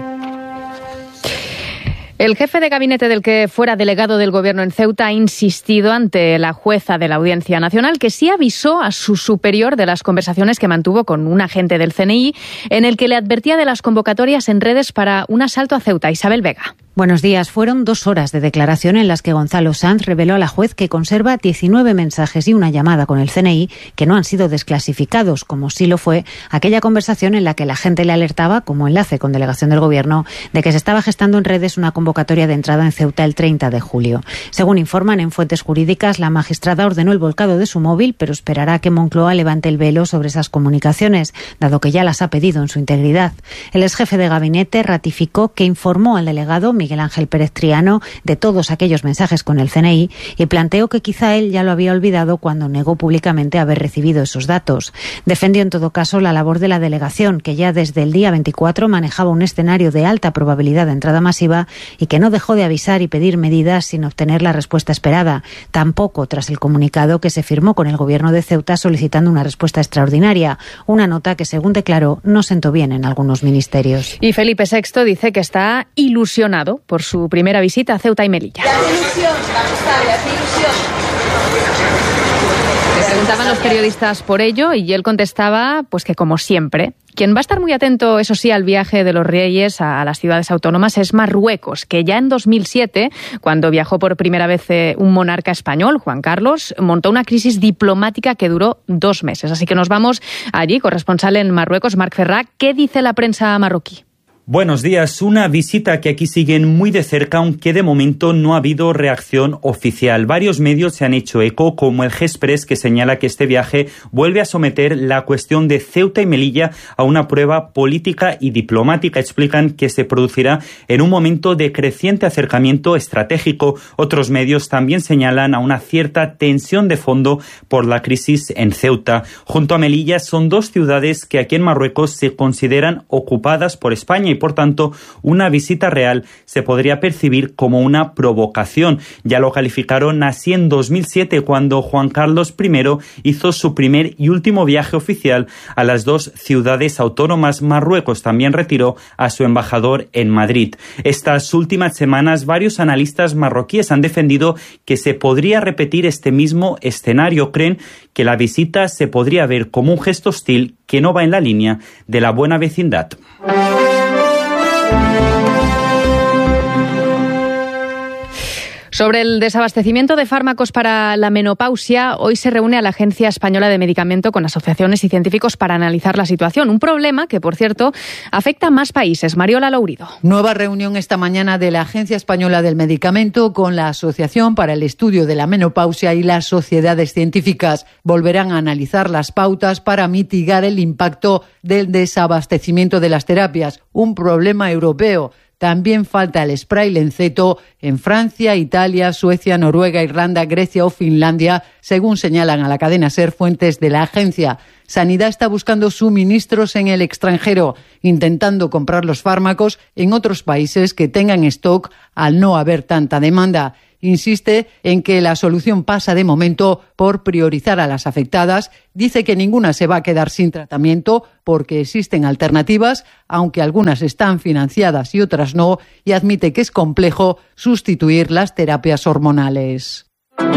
El jefe de gabinete del que fuera delegado del Gobierno en Ceuta ha insistido ante la jueza de la Audiencia Nacional que sí avisó a su superior de las conversaciones que mantuvo con un agente del C N I en el que le advertía de las convocatorias en redes para un asalto a Ceuta. Isabel Vega. Buenos días. Fueron dos horas de declaración en las que Gonzalo Sanz reveló a la juez que conserva diecinueve mensajes y una llamada con el C N I que no han sido desclasificados, como sí lo fue aquella conversación en la que la gente le alertaba, como enlace con delegación del Gobierno, de que se estaba gestando en redes una convocatoria de entrada en Ceuta el treinta de julio. Según informan en fuentes jurídicas, la magistrada ordenó el volcado de su móvil, pero esperará que Moncloa levante el velo sobre esas comunicaciones, dado que ya las ha pedido en su integridad. El exjefe de gabinete ratificó que informó al delegado Miguel Ángel Pérez Triano de todos aquellos mensajes con el C N I y planteó que quizá él ya lo había olvidado cuando negó públicamente haber recibido esos datos. Defendió en todo caso la labor de la delegación, que ya desde el día veinticuatro manejaba un escenario de alta probabilidad de entrada masiva y que no dejó de avisar y pedir medidas sin obtener la respuesta esperada, tampoco tras el comunicado que se firmó con el Gobierno de Ceuta solicitando una respuesta extraordinaria, una nota que, según declaró, no sentó bien en algunos ministerios. Y Felipe sexto dice que está ilusionado por su primera visita a Ceuta y Melilla. La ilusión, vamos a ver, la ilusión. Le preguntaban los periodistas por ello y él contestaba pues que, como siempre, quien va a estar muy atento, eso sí, al viaje de los reyes a las ciudades autónomas es Marruecos, que ya en dos mil siete, cuando viajó por primera vez un monarca español, Juan Carlos, montó una crisis diplomática que duró dos meses. Así que nos vamos allí, corresponsal en Marruecos, Marc Ferrà. ¿Qué dice la prensa marroquí? Buenos días. Una visita que aquí siguen muy de cerca, aunque de momento no ha habido reacción oficial. Varios medios se han hecho eco, como el G-Express, que señala que este viaje vuelve a someter la cuestión de Ceuta y Melilla a una prueba política y diplomática. Explican que se producirá en un momento de creciente acercamiento estratégico. Otros medios también señalan a una cierta tensión de fondo por la crisis en Ceuta. Junto a Melilla son dos ciudades que aquí en Marruecos se consideran ocupadas por España y, por tanto, una visita real se podría percibir como una provocación. Ya lo calificaron así en dos mil siete, cuando Juan Carlos primero hizo su primer y último viaje oficial a las dos ciudades autónomas. Marruecos también retiró a su embajador en Madrid. Estas últimas semanas, varios analistas marroquíes han defendido que se podría repetir este mismo escenario. Creen que la visita se podría ver como un gesto hostil que no va en la línea de la buena vecindad. Sobre el desabastecimiento de fármacos para la menopausia, hoy se reúne a la Agencia Española de Medicamento con asociaciones y científicos para analizar la situación. Un problema que, por cierto, afecta a más países. Mariola Laurido. Nueva reunión esta mañana de la Agencia Española del Medicamento con la Asociación para el Estudio de la Menopausia y las sociedades científicas. Volverán a analizar las pautas para mitigar el impacto del desabastecimiento de las terapias, un problema europeo. También falta el spray Lenceto en Francia, Italia, Suecia, Noruega, Irlanda, Grecia o Finlandia, según señalan a la cadena SER fuentes de la agencia. Sanidad está buscando suministros en el extranjero, intentando comprar los fármacos en otros países que tengan stock al no haber tanta demanda. Insiste en que la solución pasa de momento por priorizar a las afectadas. Dice que ninguna se va a quedar sin tratamiento porque existen alternativas, aunque algunas están financiadas y otras no, y admite que es complejo sustituir las terapias hormonales.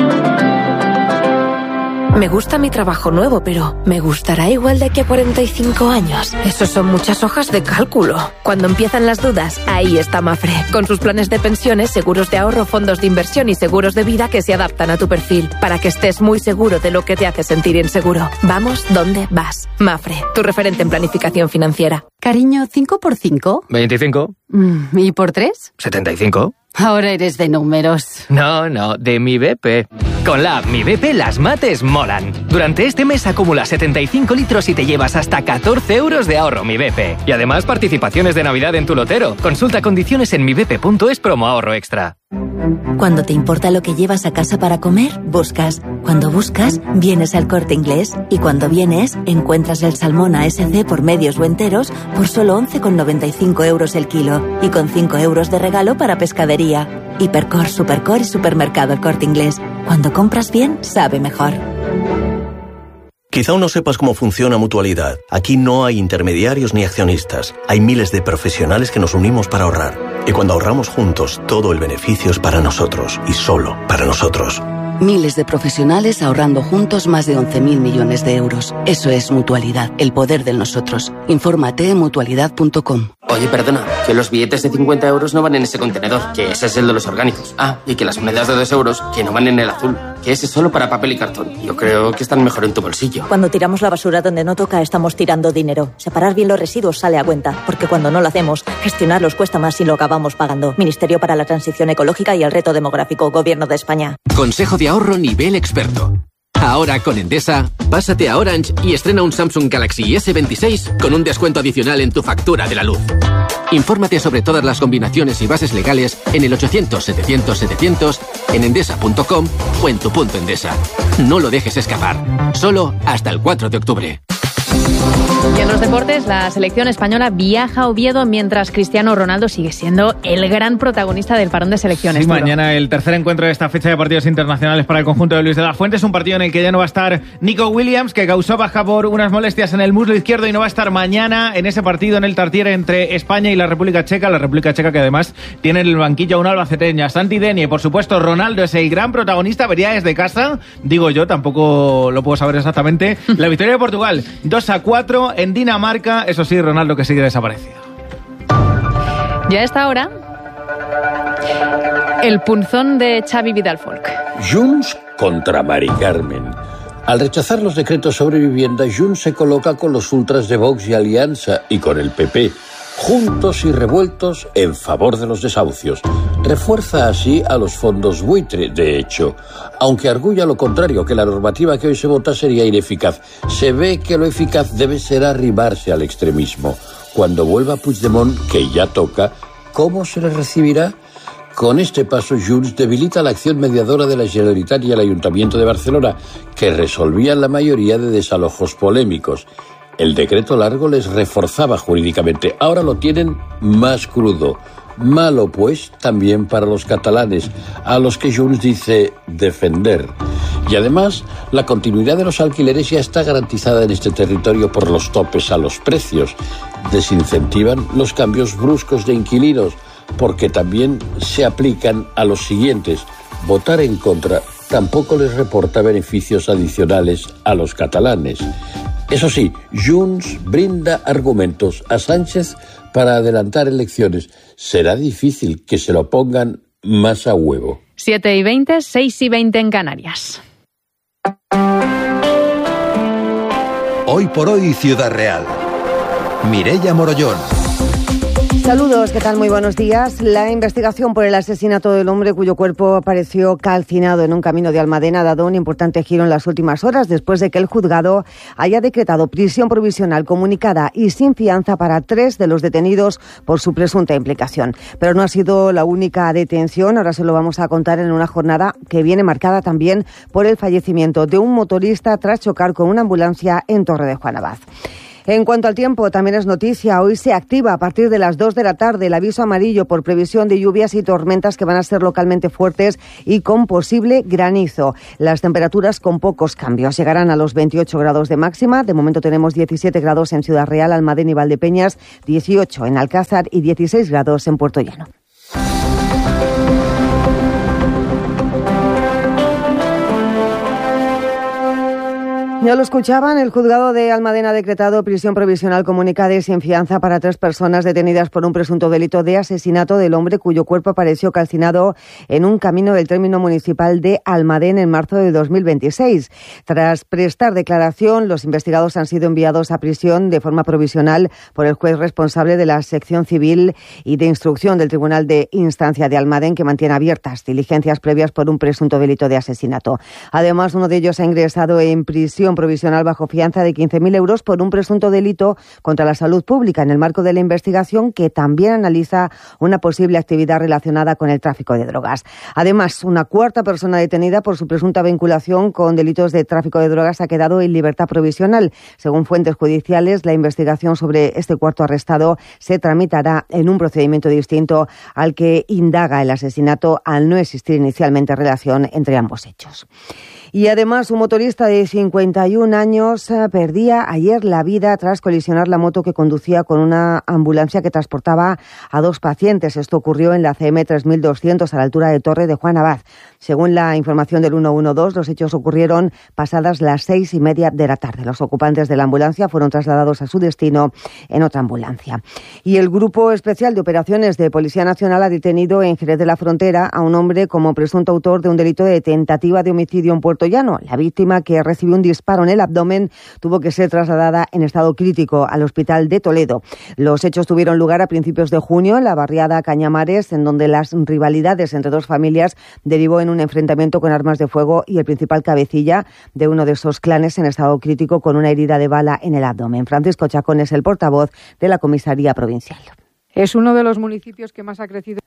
Me gusta mi trabajo nuevo, pero ¿me gustará igual de aquí a cuarenta y cinco años? Esos son muchas hojas de cálculo. Cuando empiezan las dudas, ahí está Mafre, con sus planes de pensiones, seguros de ahorro, fondos de inversión y seguros de vida que se adaptan a tu perfil, para que estés muy seguro de lo que te hace sentir inseguro. Vamos donde vas. Mafre, tu referente en planificación financiera. Cariño, ¿cinco por cinco? veinticinco. ¿Y por tres? setenta y cinco. Ahora eres de números. No, no, de mi B P. Con la app Mi B P las mates molan. Durante este mes acumulas setenta y cinco litros y te llevas hasta catorce euros de ahorro Mi B P. Y además participaciones de Navidad en tu lotero. Consulta condiciones en mi b p punto es promo ahorro extra. Cuando te importa lo que llevas a casa para comer, buscas. Cuando buscas, vienes al Corte Inglés. Y cuando vienes, encuentras el salmón A S C por medios o enteros por solo once con noventa y cinco euros el kilo. Y con cinco euros de regalo para pescadería. Hipercor, Supercor y Supermercado El Corte Inglés. Cuando compras bien, sabe mejor. Quizá aún no sepas cómo funciona Mutualidad. Aquí no hay intermediarios ni accionistas. Hay miles de profesionales que nos unimos para ahorrar. Y cuando ahorramos juntos, todo el beneficio es para nosotros y solo para nosotros. Miles de profesionales ahorrando juntos más de once mil millones de euros. Eso es Mutualidad, el poder del nosotros. Infórmate en mutualidad punto com. Oye, perdona, que los billetes de cincuenta euros no van en ese contenedor, que ese es el de los orgánicos. Ah, y que las monedas de dos euros, que no van en el azul, que ese es solo para papel y cartón. Yo creo que están mejor en tu bolsillo. Cuando tiramos la basura donde no toca, estamos tirando dinero. Separar bien los residuos sale a cuenta, porque cuando no lo hacemos, gestionarlos cuesta más y lo acabamos pagando. Ministerio para la Transición Ecológica y el Reto Demográfico, Gobierno de España. Consejo de ahorro nivel experto. Ahora con Endesa, pásate a Orange y estrena un Samsung Galaxy ese veintiséis con un descuento adicional en tu factura de la luz. Infórmate sobre todas las combinaciones y bases legales en el ochocientos setecientos setecientos, en endesa punto com o en tu punto Endesa. No lo dejes escapar. Solo hasta el cuatro de octubre. Y en los deportes, la selección española viaja a Oviedo mientras Cristiano Ronaldo sigue siendo el gran protagonista del parón de selecciones. Sí, mañana el tercer encuentro de esta fecha de partidos internacionales para el conjunto de Luis de la Fuente. Es un partido en el que ya no va a estar Nico Williams, que causó baja por unas molestias en el muslo izquierdo, y no va a estar mañana en ese partido en el Tartiere entre España y la República Checa. La República Checa que además tiene en el banquillo a un albaceteño, a Santi Deni. Por supuesto, Ronaldo es el gran protagonista. Vería desde casa, digo yo, tampoco lo puedo saber exactamente. La victoria de Portugal, dos a cuatro en Dinamarca. Eso sí, Ronaldo que sigue desaparecido. Ya a esta hora, el punzón de Xavi Vidal Folk. Junts contra Mari Carmen. Al rechazar los decretos sobre vivienda, Junts se coloca con los ultras de Vox y Alianza y con el P P, juntos y revueltos en favor de los desahucios. Refuerza así a los fondos buitre, de hecho, aunque arguya lo contrario, que la normativa que hoy se vota sería ineficaz. Se ve que lo eficaz debe ser arrimarse al extremismo. Cuando vuelva Puigdemont, que ya toca, ¿cómo se le recibirá? Con este paso, Junts debilita la acción mediadora de la Generalitat y el Ayuntamiento de Barcelona, que resolvían la mayoría de desalojos polémicos. El decreto largo les reforzaba jurídicamente. Ahora lo tienen más crudo. Malo, pues, también para los catalanes, a los que Junts dice defender. Y además, la continuidad de los alquileres ya está garantizada en este territorio por los topes a los precios. Desincentivan los cambios bruscos de inquilinos, porque también se aplican a los siguientes. Votar en contra tampoco les reporta beneficios adicionales a los catalanes. Eso sí, Junts brinda argumentos a Sánchez para adelantar elecciones. Será difícil que se lo pongan más a huevo. siete y veinte, seis y veinte en Canarias. Hoy por hoy, Ciudad Real. Mireia Morollón. Saludos, ¿qué tal? Muy buenos días. La investigación por el asesinato del hombre cuyo cuerpo apareció calcinado en un camino de Almadena ha dado un importante giro en las últimas horas después de que el juzgado haya decretado prisión provisional comunicada y sin fianza para tres de los detenidos por su presunta implicación. Pero no ha sido la única detención, ahora se lo vamos a contar en una jornada que viene marcada también por el fallecimiento de un motorista tras chocar con una ambulancia en Torre de Juan Abad. En cuanto al tiempo, también es noticia. Hoy se activa a partir de las dos de la tarde el aviso amarillo por previsión de lluvias y tormentas que van a ser localmente fuertes y con posible granizo. Las temperaturas con pocos cambios. Llegarán a los veintiocho grados de máxima. De momento tenemos diecisiete grados en Ciudad Real, Almadén y Valdepeñas, dieciocho en Alcázar y dieciséis grados en Puerto Llano. Ya lo escuchaban, el juzgado de Almadena ha decretado prisión provisional comunicada y sin fianza para tres personas detenidas por un presunto delito de asesinato del hombre cuyo cuerpo apareció calcinado en un camino del término municipal de Almadén en marzo de dos mil veintiséis. Tras prestar declaración, los investigados han sido enviados a prisión de forma provisional por el juez responsable de la sección civil y de instrucción del Tribunal de Instancia de Almadén, que mantiene abiertas diligencias previas por un presunto delito de asesinato. Además, uno de ellos ha ingresado en prisión provisional bajo fianza de quince mil euros por un presunto delito contra la salud pública en el marco de la investigación que también analiza una posible actividad relacionada con el tráfico de drogas. Además, una cuarta persona detenida por su presunta vinculación con delitos de tráfico de drogas ha quedado en libertad provisional. Según fuentes judiciales, la investigación sobre este cuarto arrestado se tramitará en un procedimiento distinto al que indaga el asesinato al no existir inicialmente relación entre ambos hechos. Y además, un motorista de cincuenta y un años perdía ayer la vida tras colisionar la moto que conducía con una ambulancia que transportaba a dos pacientes. Esto ocurrió en la C M tres mil doscientos a la altura de Torre de Juan Abad. Según la información del ciento doce, los hechos ocurrieron pasadas las seis y media de la tarde. Los ocupantes de la ambulancia fueron trasladados a su destino en otra ambulancia. Y el Grupo Especial de Operaciones de Policía Nacional ha detenido en Jerez de la Frontera a un hombre como presunto autor de un delito de tentativa de homicidio en Puerto Llano. La víctima, que recibió un disparo en el abdomen, tuvo que ser trasladada en estado crítico al hospital de Toledo. Los hechos tuvieron lugar a principios de junio en la barriada Cañamares, en donde las rivalidades entre dos familias derivó en un enfrentamiento con armas de fuego y el principal cabecilla de uno de esos clanes en estado crítico con una herida de bala en el abdomen. Francisco Chacón es el portavoz de la comisaría provincial. Es uno de los municipios que más ha crecido.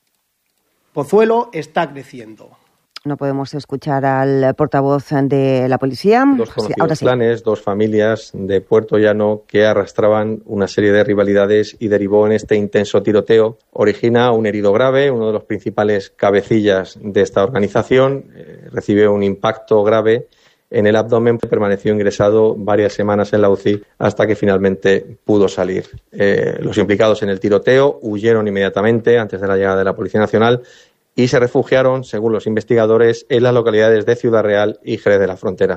Pozuelo está creciendo. No podemos escuchar al portavoz de la policía. Dos conocidos Ahora sí. clanes, dos familias de Puerto Llano que arrastraban una serie de rivalidades y derivó en este intenso tiroteo. Origina un herido grave, uno de los principales cabecillas de esta organización. Eh, recibe un impacto grave en el abdomen, permaneció ingresado varias semanas en la U C I hasta que finalmente pudo salir. Eh, los implicados en el tiroteo huyeron inmediatamente antes de la llegada de la Policía Nacional y se refugiaron, según los investigadores, en las localidades de Ciudad Real y Jerez de la Frontera.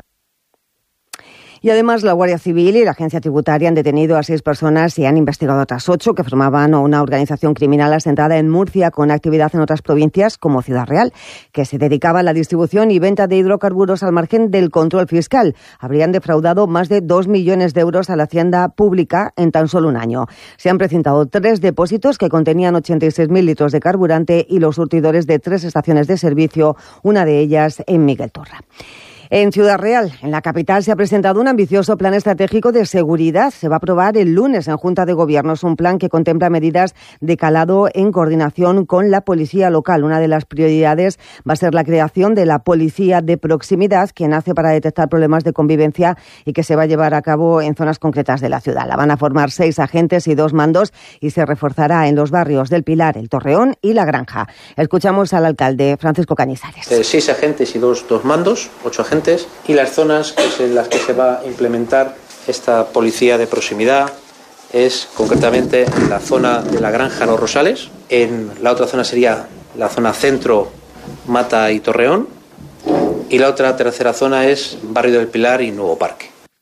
Y además, la Guardia Civil y la Agencia Tributaria han detenido a seis personas y han investigado a otras ocho que formaban una organización criminal asentada en Murcia con actividad en otras provincias como Ciudad Real, que se dedicaba a la distribución y venta de hidrocarburos al margen del control fiscal. Habrían defraudado más de dos millones de euros a la hacienda pública en tan solo un año. Se han precintado tres depósitos que contenían ochenta y seis mil litros de carburante y los surtidores de tres estaciones de servicio, una de ellas en Miguel Torra. En Ciudad Real, en la capital, se ha presentado un ambicioso plan estratégico de seguridad. Se va a aprobar el lunes en Junta de Gobierno. Es un plan que contempla medidas de calado en coordinación con la policía local. Una de las prioridades va a ser la creación de la policía de proximidad, que nace para detectar problemas de convivencia y que se va a llevar a cabo en zonas concretas de la ciudad. La van a formar seis agentes y dos mandos y se reforzará en los barrios del Pilar, el Torreón y La Granja. Escuchamos al alcalde Francisco Cañizares. Eh, seis agentes y dos, dos mandos, ocho agentes. Y las zonas que es en las que se va a implementar esta policía de proximidad es concretamente en la zona de La Granja, Los Rosales, en la otra zona sería la zona centro, Mata y Torreón, y la otra tercera zona es Barrio del Pilar y Nuevo Parque.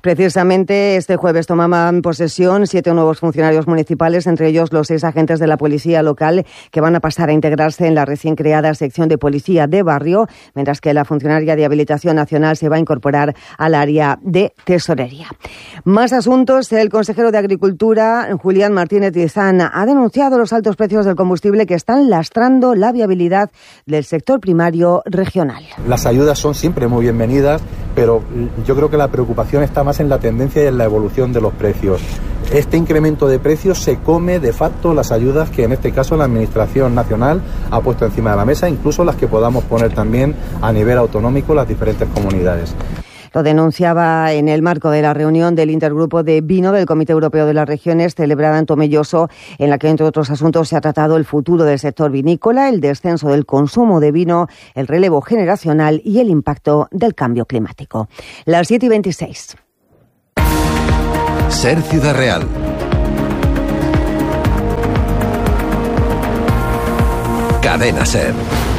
Precisamente este jueves tomaban posesión siete nuevos funcionarios municipales, entre ellos los seis agentes de la policía local que van a pasar a integrarse en la recién creada sección de policía de barrio, mientras que la funcionaria de habilitación nacional se va a incorporar al área de tesorería. Más asuntos. El consejero de Agricultura, Julián Martínez Dizán, ha denunciado los altos precios del combustible que están lastrando la viabilidad del sector primario regional. Las ayudas son siempre muy bienvenidas, pero yo creo que la preocupación está más en la tendencia y en la evolución de los precios. Este incremento de precios se come de facto las ayudas que en este caso la Administración Nacional ha puesto encima de la mesa, incluso las que podamos poner también a nivel autonómico las diferentes comunidades. Lo denunciaba en el marco de la reunión del Intergrupo de Vino del Comité Europeo de las Regiones, celebrada en Tomelloso, en la que, entre otros asuntos, se ha tratado el futuro del sector vinícola, el descenso del consumo de vino, el relevo generacional y el impacto del cambio climático. Las siete y veintiséis. Ser Ciudad Real. Cadena Ser.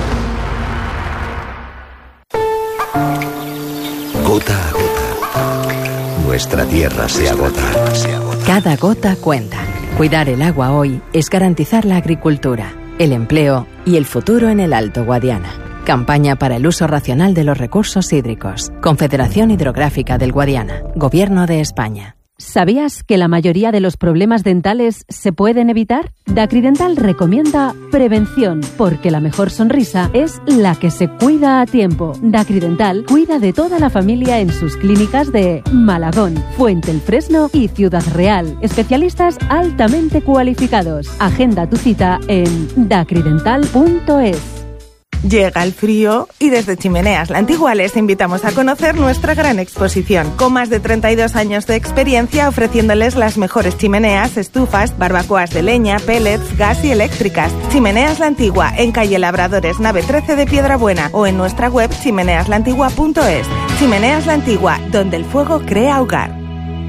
Gota a gota, nuestra tierra se agota. Cada gota cuenta. Cuidar el agua hoy es garantizar la agricultura, el empleo y el futuro en el Alto Guadiana. Campaña para el uso racional de los recursos hídricos. Confederación Hidrográfica del Guadiana. Gobierno de España. ¿Sabías que la mayoría de los problemas dentales se pueden evitar? Dacridental recomienda prevención, porque la mejor sonrisa es la que se cuida a tiempo. Dacridental cuida de toda la familia en sus clínicas de Malagón, Fuente el Fresno y Ciudad Real. Especialistas altamente cualificados. Agenda tu cita en dacridental punto es. Llega el frío y desde Chimeneas La Antigua les invitamos a conocer nuestra gran exposición, con más de treinta y dos años de experiencia ofreciéndoles las mejores chimeneas, estufas, barbacoas de leña, pellets, gas y eléctricas. Chimeneas La Antigua, en calle Labradores, nave trece de Piedrabuena, o en nuestra web chimeneas la antigua punto es. Chimeneas La Antigua, donde el fuego crea hogar.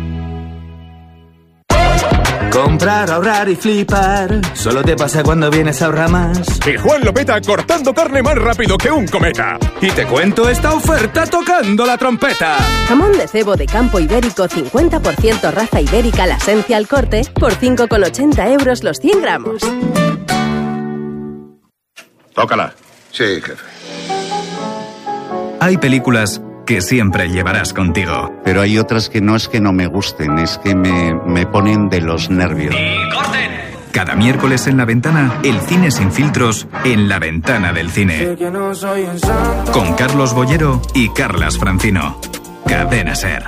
Comprar, ahorrar y flipar. Solo te pasa cuando vienes a Ahorramás. Y Juan lo peta cortando carne más rápido que un cometa. Y te cuento esta oferta tocando la trompeta. Jamón de cebo de campo ibérico cincuenta por ciento raza ibérica la esencia al corte por cinco con ochenta euros los cien gramos. Tócala. Sí, jefe. Hay películas que siempre llevarás contigo. Pero hay otras que no es que no me gusten, es que me, me ponen de los nervios. ¡Y corten! Cada miércoles en La Ventana, el cine sin filtros en La Ventana del Cine. Con Carlos Bollero y Carlas Francino. Cadena Ser.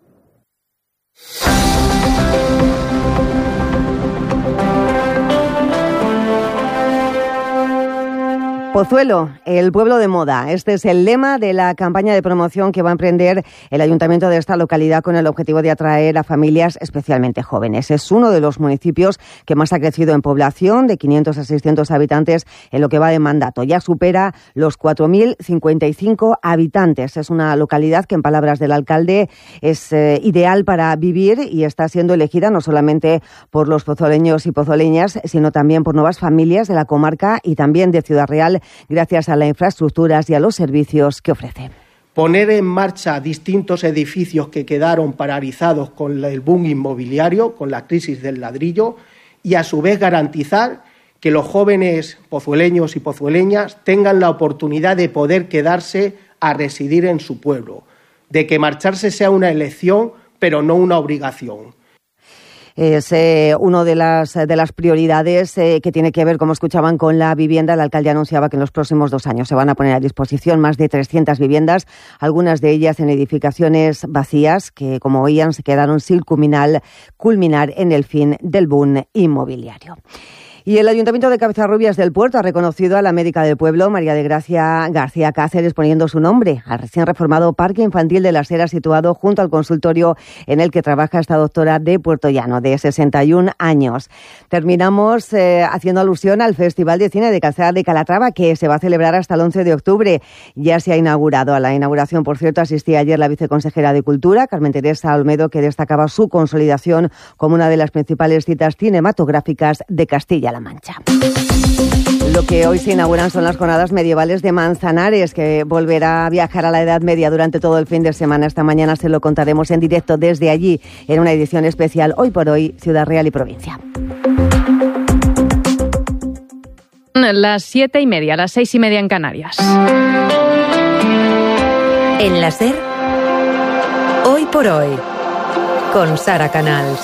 Pozuelo, el pueblo de moda. Este es el lema de la campaña de promoción que va a emprender el ayuntamiento de esta localidad con el objetivo de atraer a familias especialmente jóvenes. Es uno de los municipios que más ha crecido en población, de quinientos a seiscientos habitantes en lo que va de mandato. Ya supera los cuatro mil cincuenta y cinco habitantes. Es una localidad que, en palabras del alcalde, es eh, ideal para vivir y está siendo elegida no solamente por los pozoleños y pozoleñas, sino también por nuevas familias de la comarca y también de Ciudad Real, gracias a las infraestructuras y a los servicios que ofrece. Poner en marcha distintos edificios que quedaron paralizados con el boom inmobiliario, con la crisis del ladrillo, y a su vez garantizar que los jóvenes pozueleños y pozueleñas tengan la oportunidad de poder quedarse a residir en su pueblo, de que marcharse sea una elección, pero no una obligación. Es eh, una de las, de las prioridades eh, que tiene que ver, como escuchaban, con la vivienda. El alcalde anunciaba que en los próximos dos años se van a poner a disposición más de trescientas viviendas, algunas de ellas en edificaciones vacías que, como oían, se quedaron sin culminar, culminar en el fin del boom inmobiliario. Y el Ayuntamiento de Cabezarrubias del Puerto ha reconocido a la médica del pueblo, María de Gracia García Cáceres, poniendo su nombre al recién reformado Parque Infantil de las Heras, situado junto al consultorio en el que trabaja esta doctora de Puertollano, de sesenta y un años. Terminamos eh, haciendo alusión al Festival de Cine de Calzada de Calatrava, que se va a celebrar hasta el once de octubre. Ya se ha inaugurado. A la inauguración, por cierto, asistía ayer la viceconsejera de Cultura, Carmen Teresa Olmedo, que destacaba su consolidación como una de las principales citas cinematográficas de Castilla-La Castilla-La Mancha. Lo que hoy se inauguran son las jornadas medievales de Manzanares, que volverá a viajar a la Edad Media durante todo el fin de semana. Esta mañana se lo contaremos en directo desde allí, en una edición especial Hoy por Hoy, Ciudad Real y Provincia. Las siete y media, las seis y media en Canarias. En la SER, Hoy por Hoy, con Sara Canals.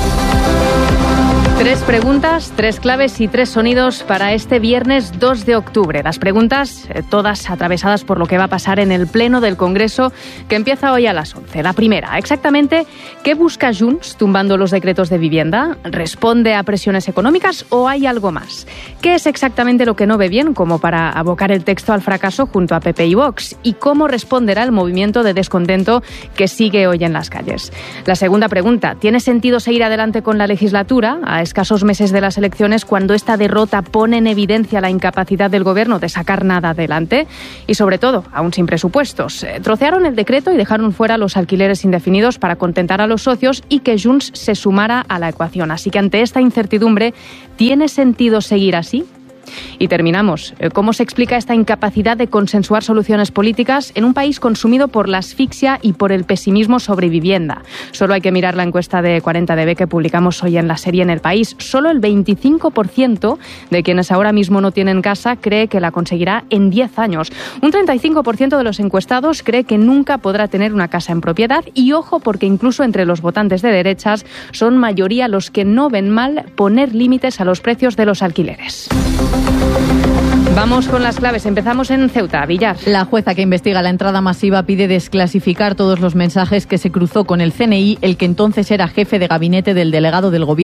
Tres preguntas, tres claves y tres sonidos para este viernes dos de octubre. Las preguntas, eh, todas atravesadas por lo que va a pasar en el Pleno del Congreso, que empieza hoy a las once. La primera, exactamente, ¿qué busca Junts tumbando los decretos de vivienda? ¿Responde a presiones económicas o hay algo más? ¿Qué es exactamente lo que no ve bien como para abocar el texto al fracaso junto a P P y Vox? ¿Y cómo responderá el movimiento de descontento que sigue hoy en las calles? La segunda pregunta, ¿tiene sentido seguir adelante con la legislatura a escasos meses de las elecciones cuando esta derrota pone en evidencia la incapacidad del Gobierno de sacar nada adelante? Y sobre todo, aún sin presupuestos. Eh, trocearon el decreto y dejaron fuera los alquileres indefinidos para contentar a los socios y que Junts se sumara a la ecuación. Así que ante esta incertidumbre, ¿tiene sentido seguir así? Y terminamos. ¿Cómo se explica esta incapacidad de consensuar soluciones políticas en un país consumido por la asfixia y por el pesimismo sobre vivienda? Solo hay que mirar la encuesta de cuarenta D B que publicamos hoy en la serie En el País. Solo el veinticinco por ciento de quienes ahora mismo no tienen casa cree que la conseguirá en diez años. Un treinta y cinco por ciento de los encuestados cree que nunca podrá tener una casa en propiedad. Y ojo, porque incluso entre los votantes de derechas son mayoría los que no ven mal poner límites a los precios de los alquileres. Vamos con las claves. Empezamos en Ceuta, Villar. La jueza que investiga la entrada masiva pide desclasificar todos los mensajes que se cruzó con el C N I, el que entonces era jefe de gabinete del delegado del gobierno